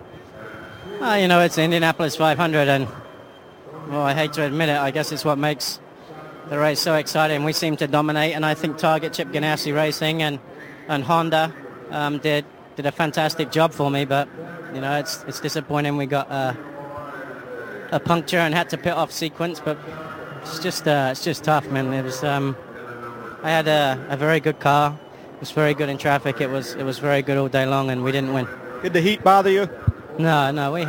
Uh, you know, it's the Indianapolis five hundred, and, well, I hate to admit it, I guess it's what makes the race so exciting. We seem to dominate, and I think Target, Chip Ganassi Racing, and, and Honda um, did did a fantastic job for me, but, you know, it's it's disappointing we got uh, a puncture and had to pit off sequence, but it's just uh, it's just tough, man. It was um, I had a, a very good car. It was very good in traffic. It was it was very good all day long, and we didn't win. Did the heat bother you? No, no. We had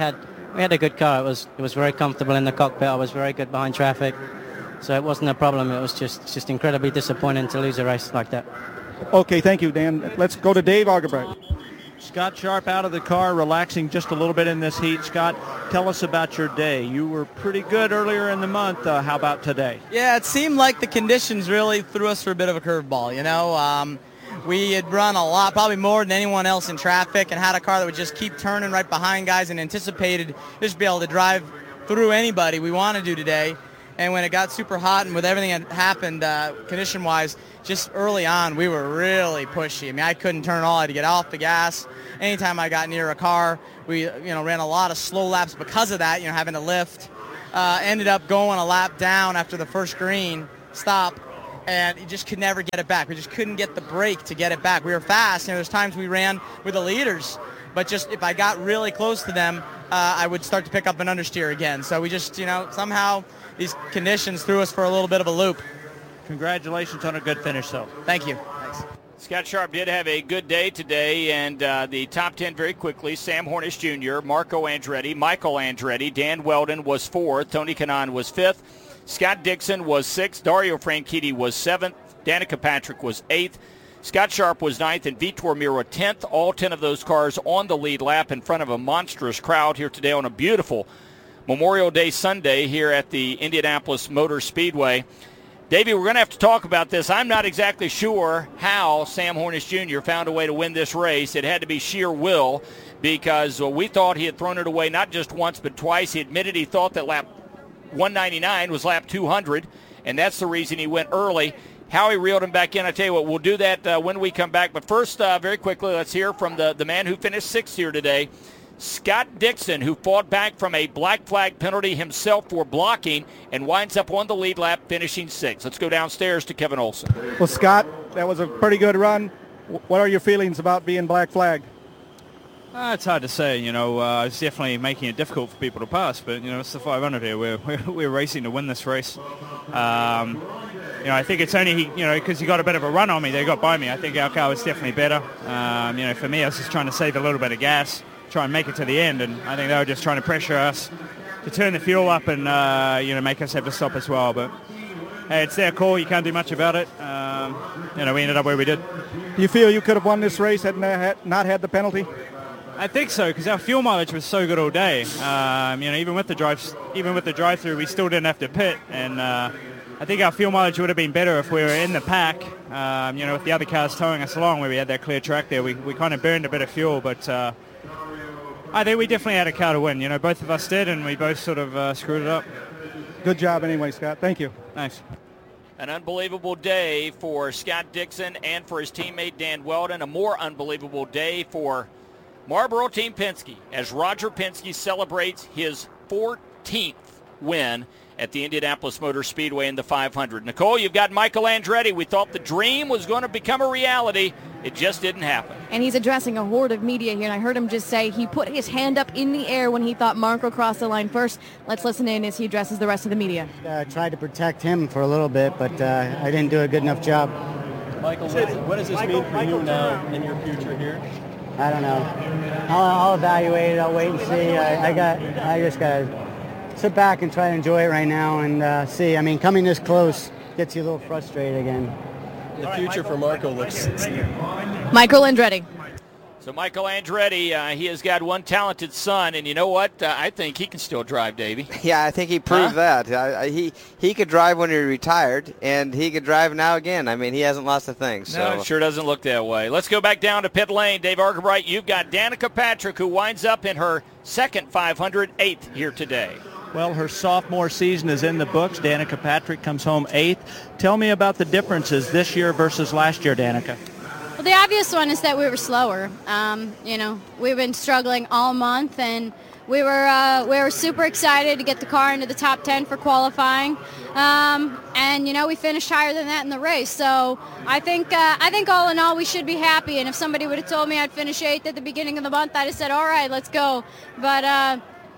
we had a good car. It was it was very comfortable in the cockpit. I was very good behind traffic, so it wasn't a problem. It was just just incredibly disappointing to lose a race like that. Okay, thank you, Dan. Let's go to Dave Argabright. Scott Sharp out of the car, relaxing just a little bit in this heat. Scott, tell us about your day. You were pretty good earlier in the month. Uh, how about today? Yeah, it seemed like the conditions really threw us for a bit of a curveball, you know. Um, we had run a lot, probably more than anyone else in traffic, and had a car that would just keep turning right behind guys and anticipated just be able to drive through anybody we want to do today. And when it got super hot and with everything that happened uh, condition-wise, just early on, we were really pushy. I mean, I couldn't turn at all. I had to get off the gas. Anytime I got near a car, we, you know, ran a lot of slow laps because of that, you know, having to lift. Uh, ended up going a lap down after the first green stop, and you just could never get it back. We just couldn't get the brake to get it back. We were fast. You know, there's times we ran with the leaders, but just if I got really close to them, uh, I would start to pick up an understeer again. So we just, you know, somehow these conditions threw us for a little bit of a loop. Congratulations on a good finish, though. Thank you. Thanks. Scott Sharp did have a good day today, and uh, the top ten very quickly. Sam Hornish Junior, Marco Andretti, Michael Andretti, Dan Weldon was fourth, Tony Kanaan was fifth, Scott Dixon was sixth, Dario Franchitti was seventh, Danica Patrick was eighth, Scott Sharp was ninth, and Vitor Meira tenth. All ten of those cars on the lead lap in front of a monstrous crowd here today on a beautiful Memorial Day Sunday here at the Indianapolis Motor Speedway. Davey, we're going to have to talk about this. I'm not exactly sure how Sam Hornish Junior found a way to win this race. It had to be sheer will, because we thought he had thrown it away not just once but twice. He admitted he thought that lap one ninety-nine was lap two hundred, and that's the reason he went early. How he reeled him back in, I tell you what, we'll do that uh, when we come back. But first, uh, very quickly, let's hear from the, the man who finished sixth here today, Scott Dixon, who fought back from a black flag penalty himself for blocking and winds up on the lead lap finishing sixth. Let's go downstairs to Kevin Olson. Well, Scott, that was a pretty good run. What are your feelings about being black flagged? Uh, it's hard to say, you know. Uh, it's definitely making it difficult for people to pass, but, you know, it's the five hundred here. We're, we're, we're racing to win this race. Um, you know, I think it's only, you know, because he got a bit of a run on me, they got by me. I think our car was definitely better. Um, you know, for me, I was just trying to save a little bit of gas, try and make it to the end, and I think they were just trying to pressure us to turn the fuel up and, uh, you know, make us have to stop as well. But, hey, it's their call. You can't do much about it. Um, you know, we ended up where we did. Do you feel you could have won this race had not had the penalty? I think so, because our fuel mileage was so good all day. Um, you know, even with the drive, even with the drive-through, we still didn't have to pit, and uh, I think our fuel mileage would have been better if we were in the pack. Um, you know, with the other cars towing us along, where we had that clear track there, we we kind of burned a bit of fuel, but uh, I think we definitely had a car to win. You know, both of us did, and we both sort of uh, screwed it up. Good job, anyway, Scott. Thank you. Thanks. An unbelievable day for Scott Dixon and for his teammate Dan Weldon. A more unbelievable day for Marlboro Team Penske as Roger Penske celebrates his fourteenth win at the Indianapolis Motor Speedway in the five hundred. Nicole, you've got Michael Andretti. We thought the dream was going to become a reality. It just didn't happen. And he's addressing a horde of media here, and I heard him just say he put his hand up in the air when he thought Marco crossed the line first. Let's listen in as he addresses the rest of the media. I uh, tried to protect him for a little bit, but uh, I didn't do a good enough job. Michael, what does, what does this Michael, mean for Michael, you now in your future here? I don't know. I'll, I'll evaluate it. I'll wait and see. I, I got. I just got to sit back and try to enjoy it right now and uh, see. I mean, coming this close gets you a little frustrated again. The future for Marco looks... Michael Andretti. So Michael Andretti, uh, he has got one talented son, and you know what? Uh, I think he can still drive, Davey. Yeah, I think he proved huh? that. Uh, he he could drive when he retired, and he could drive now again. I mean, he hasn't lost a thing. So. No, it sure doesn't look that way. Let's go back down to pit lane. Dave Argabright, you've got Danica Patrick, who winds up in her second five hundred, eighth here today. Well, her sophomore season is in the books. Danica Patrick comes home eighth. Tell me about the differences this year versus last year, Danica. Well, the obvious one is that we were slower. Um, you know, we've been struggling all month, and we were uh, we were super excited to get the car into the top ten for qualifying. Um, and you know, we finished higher than that in the race. So I think uh, I think all in all, we should be happy. And if somebody would have told me I'd finish eighth at the beginning of the month, I'd have said, all right, let's go. But uh,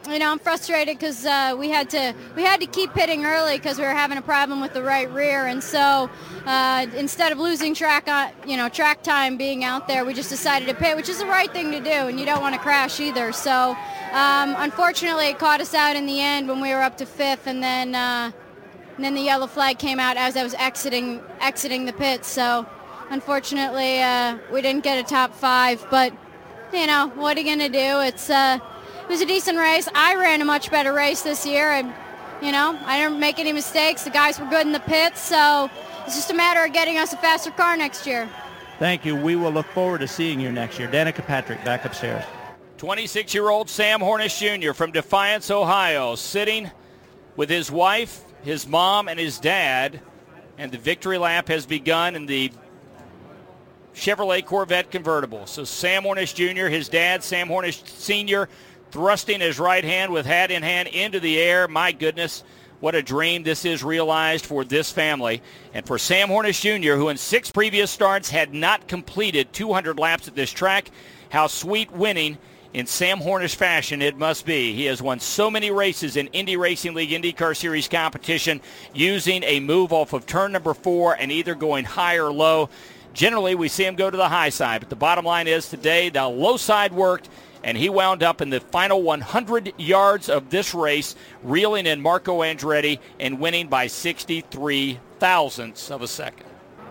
you know, I'm frustrated because uh, we had to we had to keep pitting early because we were having a problem with the right rear, and so uh, instead of losing track on, you know, track time being out there, we just decided to pit, which is the right thing to do, and you don't want to crash either. So um, unfortunately, it caught us out in the end when we were up to fifth, and then uh, and then the yellow flag came out as I was exiting exiting the pit. So unfortunately, uh, we didn't get a top five, but you know, what are you gonna do? It's uh, It was a decent race. I ran a much better race this year, and you know, I didn't make any mistakes. The guys were good in the pits, so it's just a matter of getting us a faster car next year. Thank you. We will look forward to seeing you next year. Danica Patrick, back upstairs. twenty-six-year-old Sam Hornish Junior from Defiance, Ohio, sitting with his wife, his mom, and his dad, and the victory lap has begun in the Chevrolet Corvette convertible. So Sam Hornish Junior, his dad, Sam Hornish Senior, thrusting his right hand with hat in hand into the air. My goodness, what a dream this is realized for this family. And for Sam Hornish Junior, who in six previous starts had not completed two hundred laps at this track, how sweet winning in Sam Hornish fashion it must be. He has won so many races in Indy Racing League IndyCar Series competition using a move off of turn number four and either going high or low. Generally, we see him go to the high side, but the bottom line is today the low side worked, and he wound up in the final one hundred yards of this race, reeling in Marco Andretti and winning by sixty-three thousandths of a second.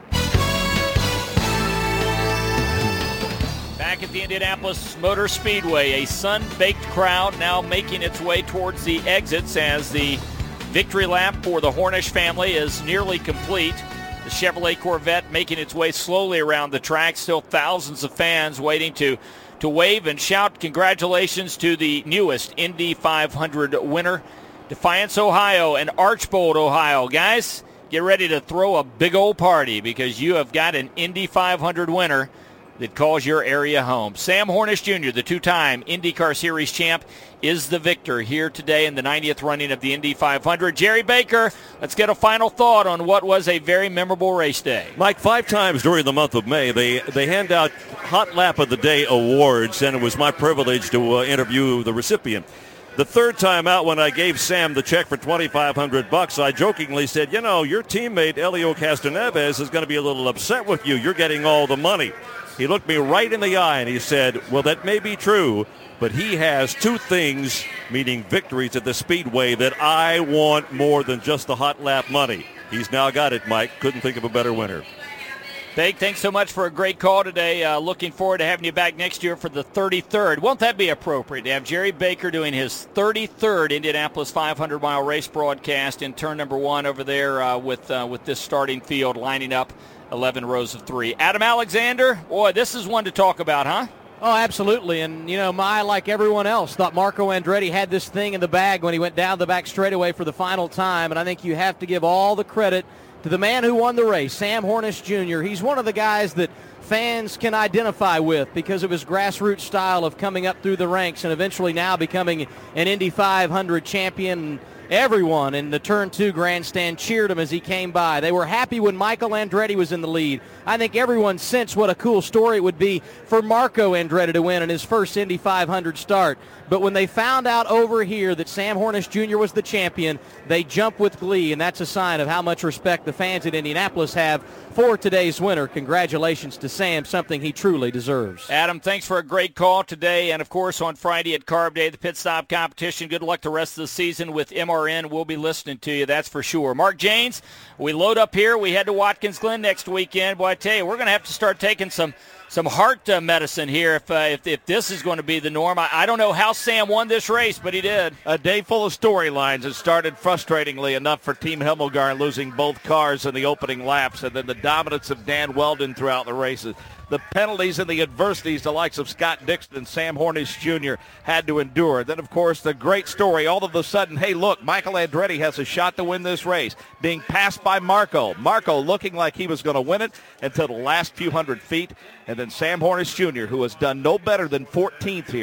Back at the Indianapolis Motor Speedway, a sun-baked crowd now making its way towards the exits as the victory lap for the Hornish family is nearly complete. The Chevrolet Corvette making its way slowly around the track. Still thousands of fans waiting to to wave and shout congratulations to the newest Indy five hundred winner, Defiance, Ohio, and Archbold, Ohio. Guys, get ready to throw a big old party because you have got an Indy five hundred winner that calls your area home. Sam Hornish Junior, the two-time IndyCar Series champ, is the victor here today in the ninetieth running of the Indy five hundred. Jerry Baker, let's get a final thought on what was a very memorable race day. Mike, five times during the month of May, they, they hand out Hot Lap of the Day awards, and it was my privilege to uh, interview the recipient. The third time out, when I gave Sam the check for twenty-five hundred bucks, I jokingly said, you know, your teammate Elio Castroneves is going to be a little upset with you. You're getting all the money. He looked me right in the eye and he said, well, that may be true, but he has two things, meaning victories at the Speedway, that I want more than just the hot lap money. He's now got it, Mike. Couldn't think of a better winner. Thank, thanks so much for a great call today. Uh, looking forward to having you back next year for the thirty-third. Won't that be appropriate to have Jerry Baker doing his thirty-third Indianapolis five hundred mile race broadcast in turn number one over there uh, with uh, with this starting field lining up eleven rows of three. Adam Alexander, boy, this is one to talk about, huh? Oh, absolutely. And, you know, I, like everyone else, thought Marco Andretti had this thing in the bag when he went down the back straightaway for the final time. And I think you have to give all the credit to the man who won the race, Sam Hornish Junior He's one of the guys that fans can identify with because of his grassroots style of coming up through the ranks and eventually now becoming an Indy five hundred champion. Everyone in the Turn two grandstand cheered him as he came by. They were happy when Michael Andretti was in the lead. I think everyone sensed what a cool story it would be for Marco Andretti to win in his first Indy five hundred start. But when they found out over here that Sam Hornish Junior was the champion, they jumped with glee, and that's a sign of how much respect the fans at Indianapolis have for today's winner. Congratulations to Sam, something he truly deserves. Adam, thanks for a great call today, and of course on Friday at Carb Day, the pit stop competition. Good luck the rest of the season with M R N. We'll be listening to you, that's for sure. Mark Janes, we load up here. We head to Watkins Glen next weekend. Boy, I tell you, we're going to have to start taking some some heart uh, medicine here if, uh, if if this is going to be the norm. I, I don't know how Sam won this race, but he did. A day full of storylines. It started frustratingly enough for Team Himmelgarn losing both cars in the opening laps, and then the dominance of Dan Weldon throughout the races. The penalties and the adversities the likes of Scott Dixon and Sam Hornish Junior had to endure. Then, of course, the great story. All of a sudden, hey, look, Michael Andretti has a shot to win this race. Being passed by Marco. Marco looking like he was going to win it until the last few hundred feet. And then Sam Hornish Junior, who has done no better than fourteenth here,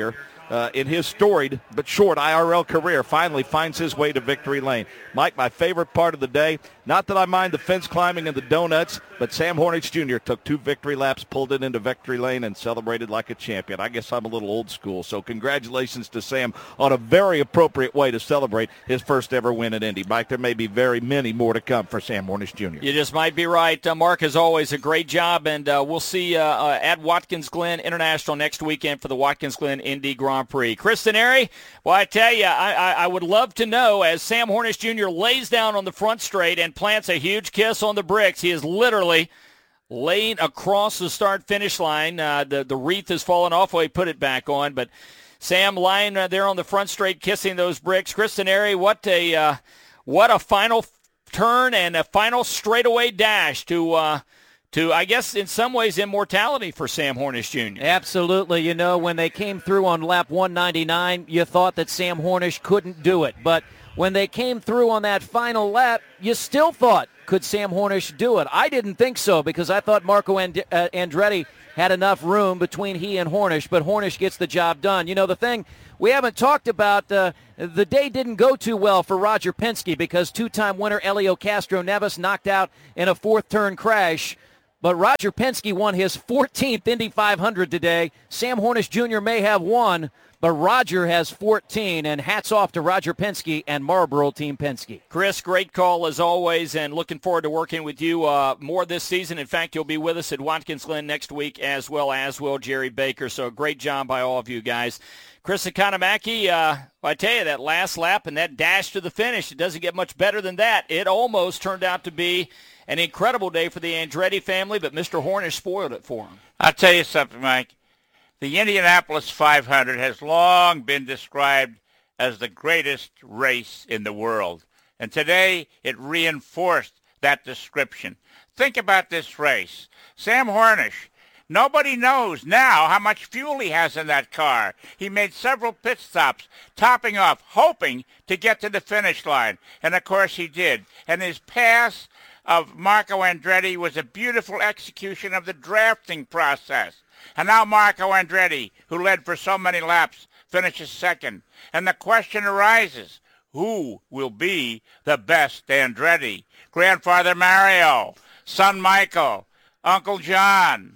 uh, in his storied but short I R L career, finally finds his way to victory lane. Mike, my favorite part of the day, not that I mind the fence climbing and the donuts, but Sam Hornish Junior took two victory laps, pulled it into victory lane, and celebrated like a champion. I guess I'm a little old school, so congratulations to Sam on a very appropriate way to celebrate his first ever win at Indy. Mike, there may be very many more to come for Sam Hornish Junior You just might be right. Uh, Mark, as always, a great job, and uh, we'll see uh, uh, at Watkins Glen International next weekend for the Watkins Glen Indy Grand Prix. Chris Denari, well, I tell you, I, I, I would love to know, as Sam Hornish Junior lays down on the front straight and plants a huge kiss on the bricks, he is literally laying across the start-finish line. Uh, the, the wreath has fallen off while he put it back on, but Sam lying uh, there on the front straight kissing those bricks. Chris Denari, what a, uh, what a final turn and a final straightaway dash to uh, to, I guess, in some ways, immortality for Sam Hornish Junior Absolutely. You know, when they came through on lap one ninety-nine, you thought that Sam Hornish couldn't do it. But when they came through on that final lap, you still thought, could Sam Hornish do it? I didn't think so, because I thought Marco And- uh, Andretti had enough room between he and Hornish, but Hornish gets the job done. You know, the thing we haven't talked about, uh, the day didn't go too well for Roger Penske, because two-time winner Elio Castro Neves knocked out in a fourth-turn crash. But Roger Penske won his fourteenth Indy five hundred today. Sam Hornish Junior may have one, but Roger has fourteen, and hats off to Roger Penske and Marlboro Team Penske. Chris, great call as always, and looking forward to working with you uh, more this season. In fact, you'll be with us at Watkins Glen next week, as well as will Jerry Baker. So great job by all of you guys. Chris Economaki, uh, I tell you, that last lap and that dash to the finish, it doesn't get much better than that. It almost turned out to be an incredible day for the Andretti family, but Mister Hornish spoiled it for him. I'll tell you something, Mike. The Indianapolis five hundred has long been described as the greatest race in the world, and today it reinforced that description. Think about this race. Sam Hornish, nobody knows now how much fuel he has in that car. He made several pit stops, topping off, hoping to get to the finish line, and of course he did. And his pass of Marco Andretti was a beautiful execution of the drafting process. And now Marco Andretti, who led for so many laps, finishes second. And the question arises, who will be the best Andretti? Grandfather Mario, son Michael, Uncle John,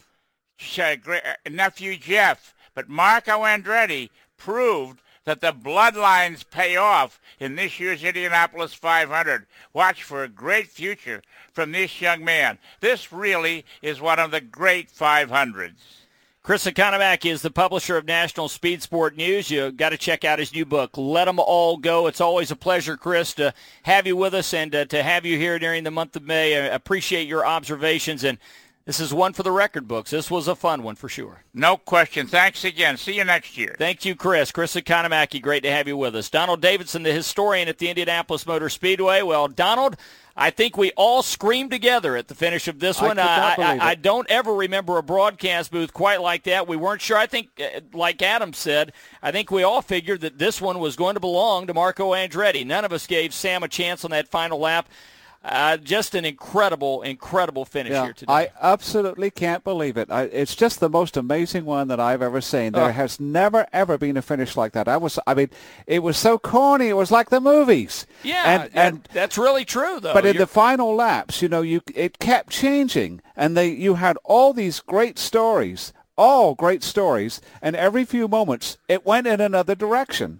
nephew Jeff. But Marco Andretti proved that the bloodlines pay off in this year's Indianapolis five hundred. Watch for a great future from this young man. This really is one of the great five hundreds. Chris Economaki is the publisher of National Speed Sport News. You got to check out his new book, Let 'Em All Go. It's always a pleasure, Chris, to have you with us and uh, to have you here during the month of May. I appreciate your observations, and this is one for the record books. This was a fun one for sure. No question. Thanks again. See you next year. Thank you, Chris. Chris Economaki, great to have you with us. Donald Davidson, the historian at the Indianapolis Motor Speedway. Well, Donald, I think we all screamed together at the finish of this one. I, I, I, I don't ever remember a broadcast booth quite like that. We weren't sure. I think, like Adam said, I think we all figured that this one was going to belong to Marco Andretti. None of us gave Sam a chance on that final lap. Uh, just an incredible, incredible finish yeah, here today. I absolutely can't believe it. I, it's just the most amazing one that I've ever seen. There Oh. has never, ever been a finish like that. I was, I mean, it was so corny. It was like the movies. Yeah, and, that- and that's really true, though. But in You're- the final laps, you know, you it kept changing, and they you had all these great stories, all great stories, and every few moments it went in another direction.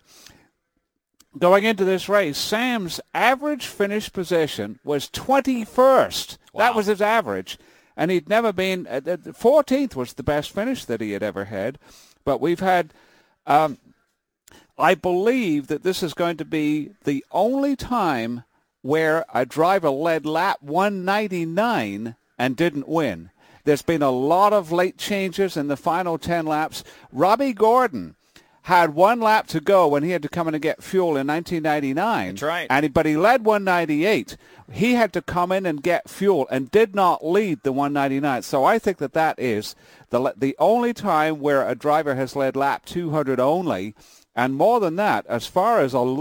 Going into this race, Sam's average finish position was twenty-first. That was his average. And he'd never been, uh, the fourteenth was the best finish that he had ever had. But we've had, um, I believe that this is going to be the only time where a driver led lap one ninety-nine and didn't win. There's been a lot of late changes in the final ten laps. Robbie Gordon had one lap to go when he had to come in and get fuel in nineteen ninety-nine. That's right. And he, but he led one ninety-eight. He had to come in and get fuel and did not lead the one ninety-nine. So I think that that is the the only time where a driver has led lap two hundred only. And more than that, as far as a late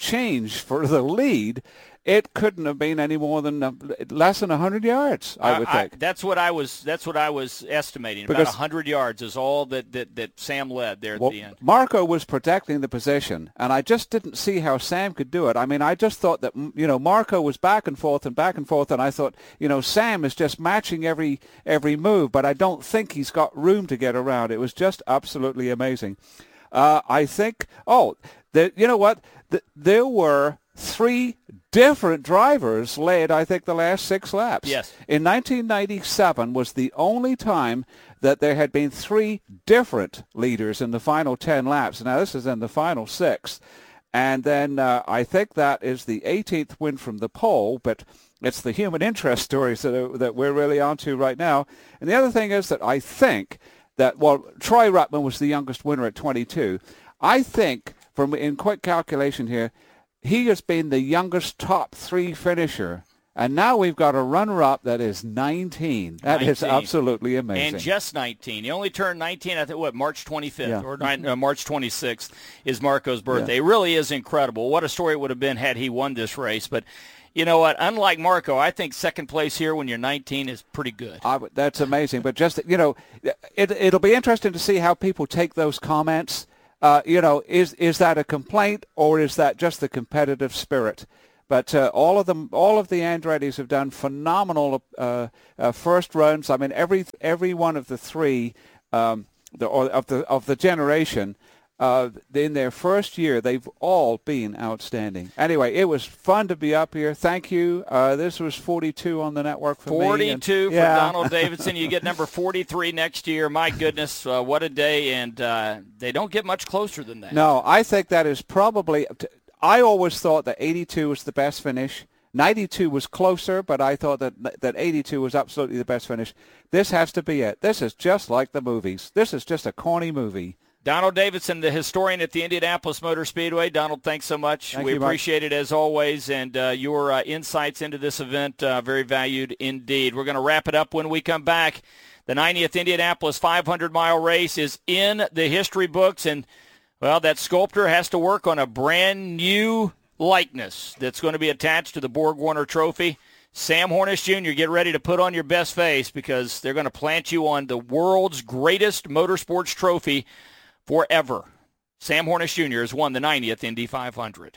change for the lead, it couldn't have been any more than uh, less than one hundred yards, I would I, think. I, that's what I was. That's what I was estimating. Because, About one hundred yards is all that, that, that Sam led there at well, the end. Marco was protecting the position, and I just didn't see how Sam could do it. I mean, I just thought that, you know, Marco was back and forth and back and forth, and I thought, you know, Sam is just matching every every move, but I don't think he's got room to get around. It was just absolutely amazing. Uh, I think, oh, the, you know what? The, there were three different drivers led, I think, the last six laps. Yes. In nineteen ninety-seven was the only time that there had been three different leaders in the final ten laps. Now, this is in the final six. And then uh, I think that is the eighteenth win from the pole, but it's the human interest stories that, are, that we're really onto right now. And the other thing is that I think that, well, Troy Ruttman was the youngest winner at twenty-two. I think, from in quick calculation here, he has been the youngest top three finisher. And now we've got a runner-up that is nineteen. That nineteen. is absolutely amazing. And just nineteen. He only turned nineteen, I think, what, March twenty-fifth Yeah. or uh, March twenty-sixth is Marco's birthday. Yeah. It really is incredible. What a story it would have been had he won this race. But you know what? Unlike Marco, I think second place here when you're nineteen is pretty good. I, that's amazing. But just, you know, it, it'll be interesting to see how people take those comments. Uh, you know, is is that a complaint or is that just the competitive spirit? But uh, all of them, all of the Andrettis have done phenomenal uh, uh, first runs. I mean, every every one of the three, um, the or of the of the generation, uh, in their first year, they've all been outstanding. Anyway, it was fun to be up here. Thank you. Uh, this was forty-two on the network for forty-two me. And, for yeah. Donald Davidson. You get number forty-three next year. My goodness, uh, what a day! And uh, they don't get much closer than that. No, I think that is probably. I always thought that eighty-two was the best finish. ninety-two was closer, but I thought that that eighty-two was absolutely the best finish. This has to be it. This is just like the movies. This is just a corny movie. Donald Davidson, the historian at the Indianapolis Motor Speedway. Donald, thanks so much. Thank we you, Mike. appreciate it as always, and uh, your uh, insights into this event, uh, very valued indeed. We're going to wrap it up when we come back. The ninetieth Indianapolis five hundred mile race is in the history books, and well, that sculptor has to work on a brand new likeness that's going to be attached to the Borg Warner Trophy. Sam Hornish Junior, get ready to put on your best face because they're going to plant you on the world's greatest motorsports trophy forever. Sam Hornish Junior has won the ninetieth Indy five hundred.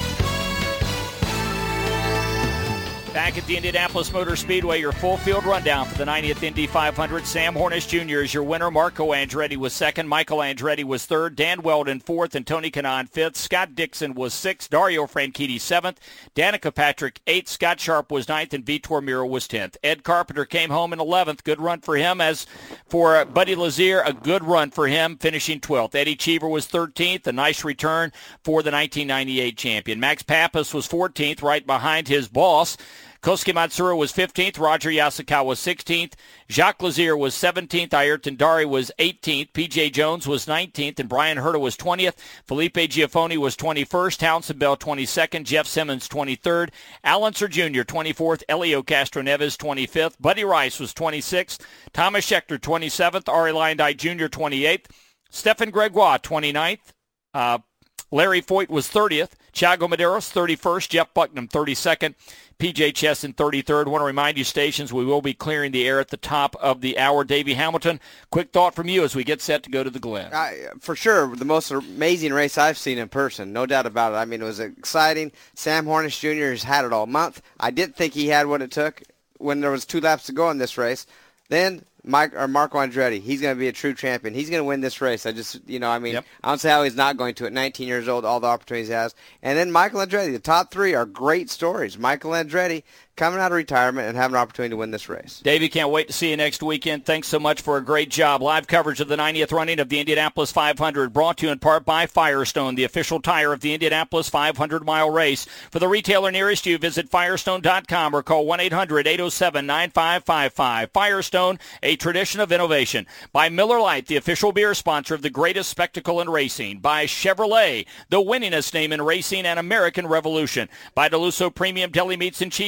Back at the Indianapolis Motor Speedway, your full field rundown for the ninetieth Indy five hundred. Sam Hornish Junior is your winner. Marco Andretti was second. Michael Andretti was third. Dan Weldon fourth and Tony Kanaan fifth. Scott Dixon was sixth. Dario Franchitti seventh. Danica Patrick eighth. Scott Sharp was ninth and Vitor Miro was tenth. Ed Carpenter came home in eleventh. Good run for him. As for Buddy Lazier, a good run for him, finishing twelfth. Eddie Cheever was thirteenth. A nice return for the nineteen ninety-eight champion. Max Pappas was fourteenth, right behind his boss. Kosuke Matsura was fifteenth. Roger Yasukawa was sixteenth. Jacques Lazier was seventeenth. Ayrton Dari was eighteenth. P J Jones was nineteenth. And Brian Herta was twentieth. Felipe Giafoni was twenty-first. Townsend Bell twenty-second. Jeff Simmons twenty-third. Al Unser Junior twenty-fourth. Elio Castroneves twenty-fifth. Buddy Rice was twenty-sixth. Thomas Schechter twenty-seventh. Ari Lindite Junior twenty-eighth. Stefan Gregoire twenty-ninth. Uh, Larry Foyt was thirtieth. Thiago Medeiros thirty-first. Jeff Bucknam thirty-second. P J Chesson thirty-third. I want to remind you, stations, we will be clearing the air at the top of the hour. Davey Hamilton, quick thought from you as we get set to go to the Glen. I, for sure, the most amazing race I've seen in person, no doubt about it. I mean, it was exciting. Sam Hornish Junior has had it all month. I didn't think he had what it took when there was two laps to go in this race. Then Mike or Marco Andretti, he's going to be a true champion. He's going to win this race. I just, you know, I mean, yep. I don't see how he's not going to at nineteen years old, all the opportunities he has. And then Michael Andretti, the top three are great stories. Michael Andretti coming out of retirement and having an opportunity to win this race. Davey, can't wait to see you next weekend. Thanks so much for a great job. Live coverage of the ninetieth running of the Indianapolis five hundred, brought to you in part by Firestone, the official tire of the Indianapolis five hundred mile race. For the retailer nearest you, visit Firestone dot com or call one eight hundred eight oh seven nine five five five. Firestone, a tradition of innovation. By Miller Lite, the official beer sponsor of the greatest spectacle in racing. By Chevrolet, the winningest name in racing and American Revolution. By DeLusso Premium Deli Meats and Cheeses, the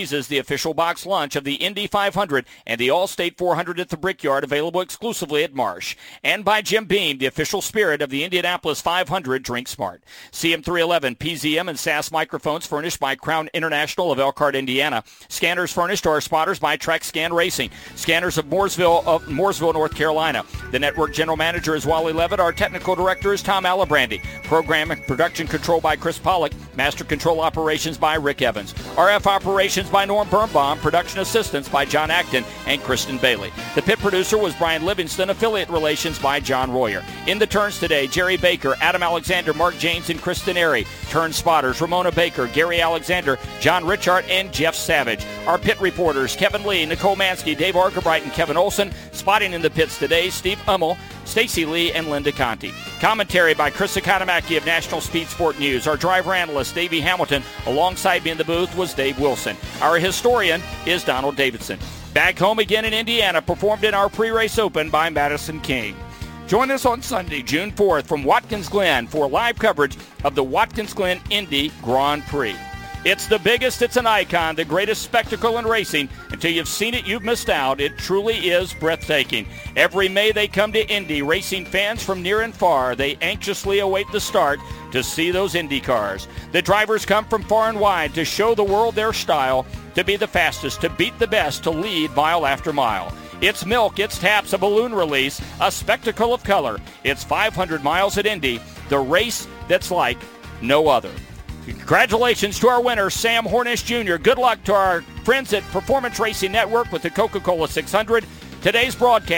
official box lunch of the Indy five hundred and the All-State four hundred at the Brickyard, available exclusively at Marsh. And by Jim Beam, the official spirit of the Indianapolis five hundred. Drink smart. C M three eleven, P Z M, and S A S microphones furnished by Crown International of Elkhart, Indiana. Scanners furnished to our spotters by TrackScan Racing. Scanners of Mooresville, of Mooresville, North Carolina. The network general manager is Wally Levitt. Our technical director is Tom Alabrandy. Program and production control by Chris Pollock. Master control operations by Rick Evans. R F operations by Norm Birnbaum. Production assistance by John Acton and Kristen Bailey. The pit producer was Brian Livingston. Affiliate relations by John Royer. In the turns today, Jerry Baker, Adam Alexander, Mark James, and Kristen Airy. Turn spotters, Ramona Baker, Gary Alexander, John Richard, and Jeff Savage. Our pit reporters, Kevin Lee, Nicole Mansky, Dave Argerbright, and Kevin Olson. Spotting in the pits today, Steve Ummel, Stacy Lee, and Linda Conti. Commentary by Chris Economaki of National Speed Sport News. Our driver analyst, Davey Hamilton. Alongside me in the booth was Dave Wilson. Our historian is Donald Davidson. Back home again in Indiana, performed in our pre-race open by Madison King. Join us on Sunday, June fourth, from Watkins Glen for live coverage of the Watkins Glen Indy Grand Prix. It's the biggest, it's an icon, the greatest spectacle in racing. Until you've seen it, you've missed out. It truly is breathtaking. Every May they come to Indy, racing fans from near and far. They anxiously await the start to see those Indy cars. The drivers come from far and wide to show the world their style, to be the fastest, to beat the best, to lead mile after mile. It's milk, it's taps, a balloon release, a spectacle of color. It's five hundred miles at Indy, the race that's like no other. Congratulations to our winner, Sam Hornish Junior Good luck to our friends at Performance Racing Network with the Coca-Cola six hundred. Today's broadcast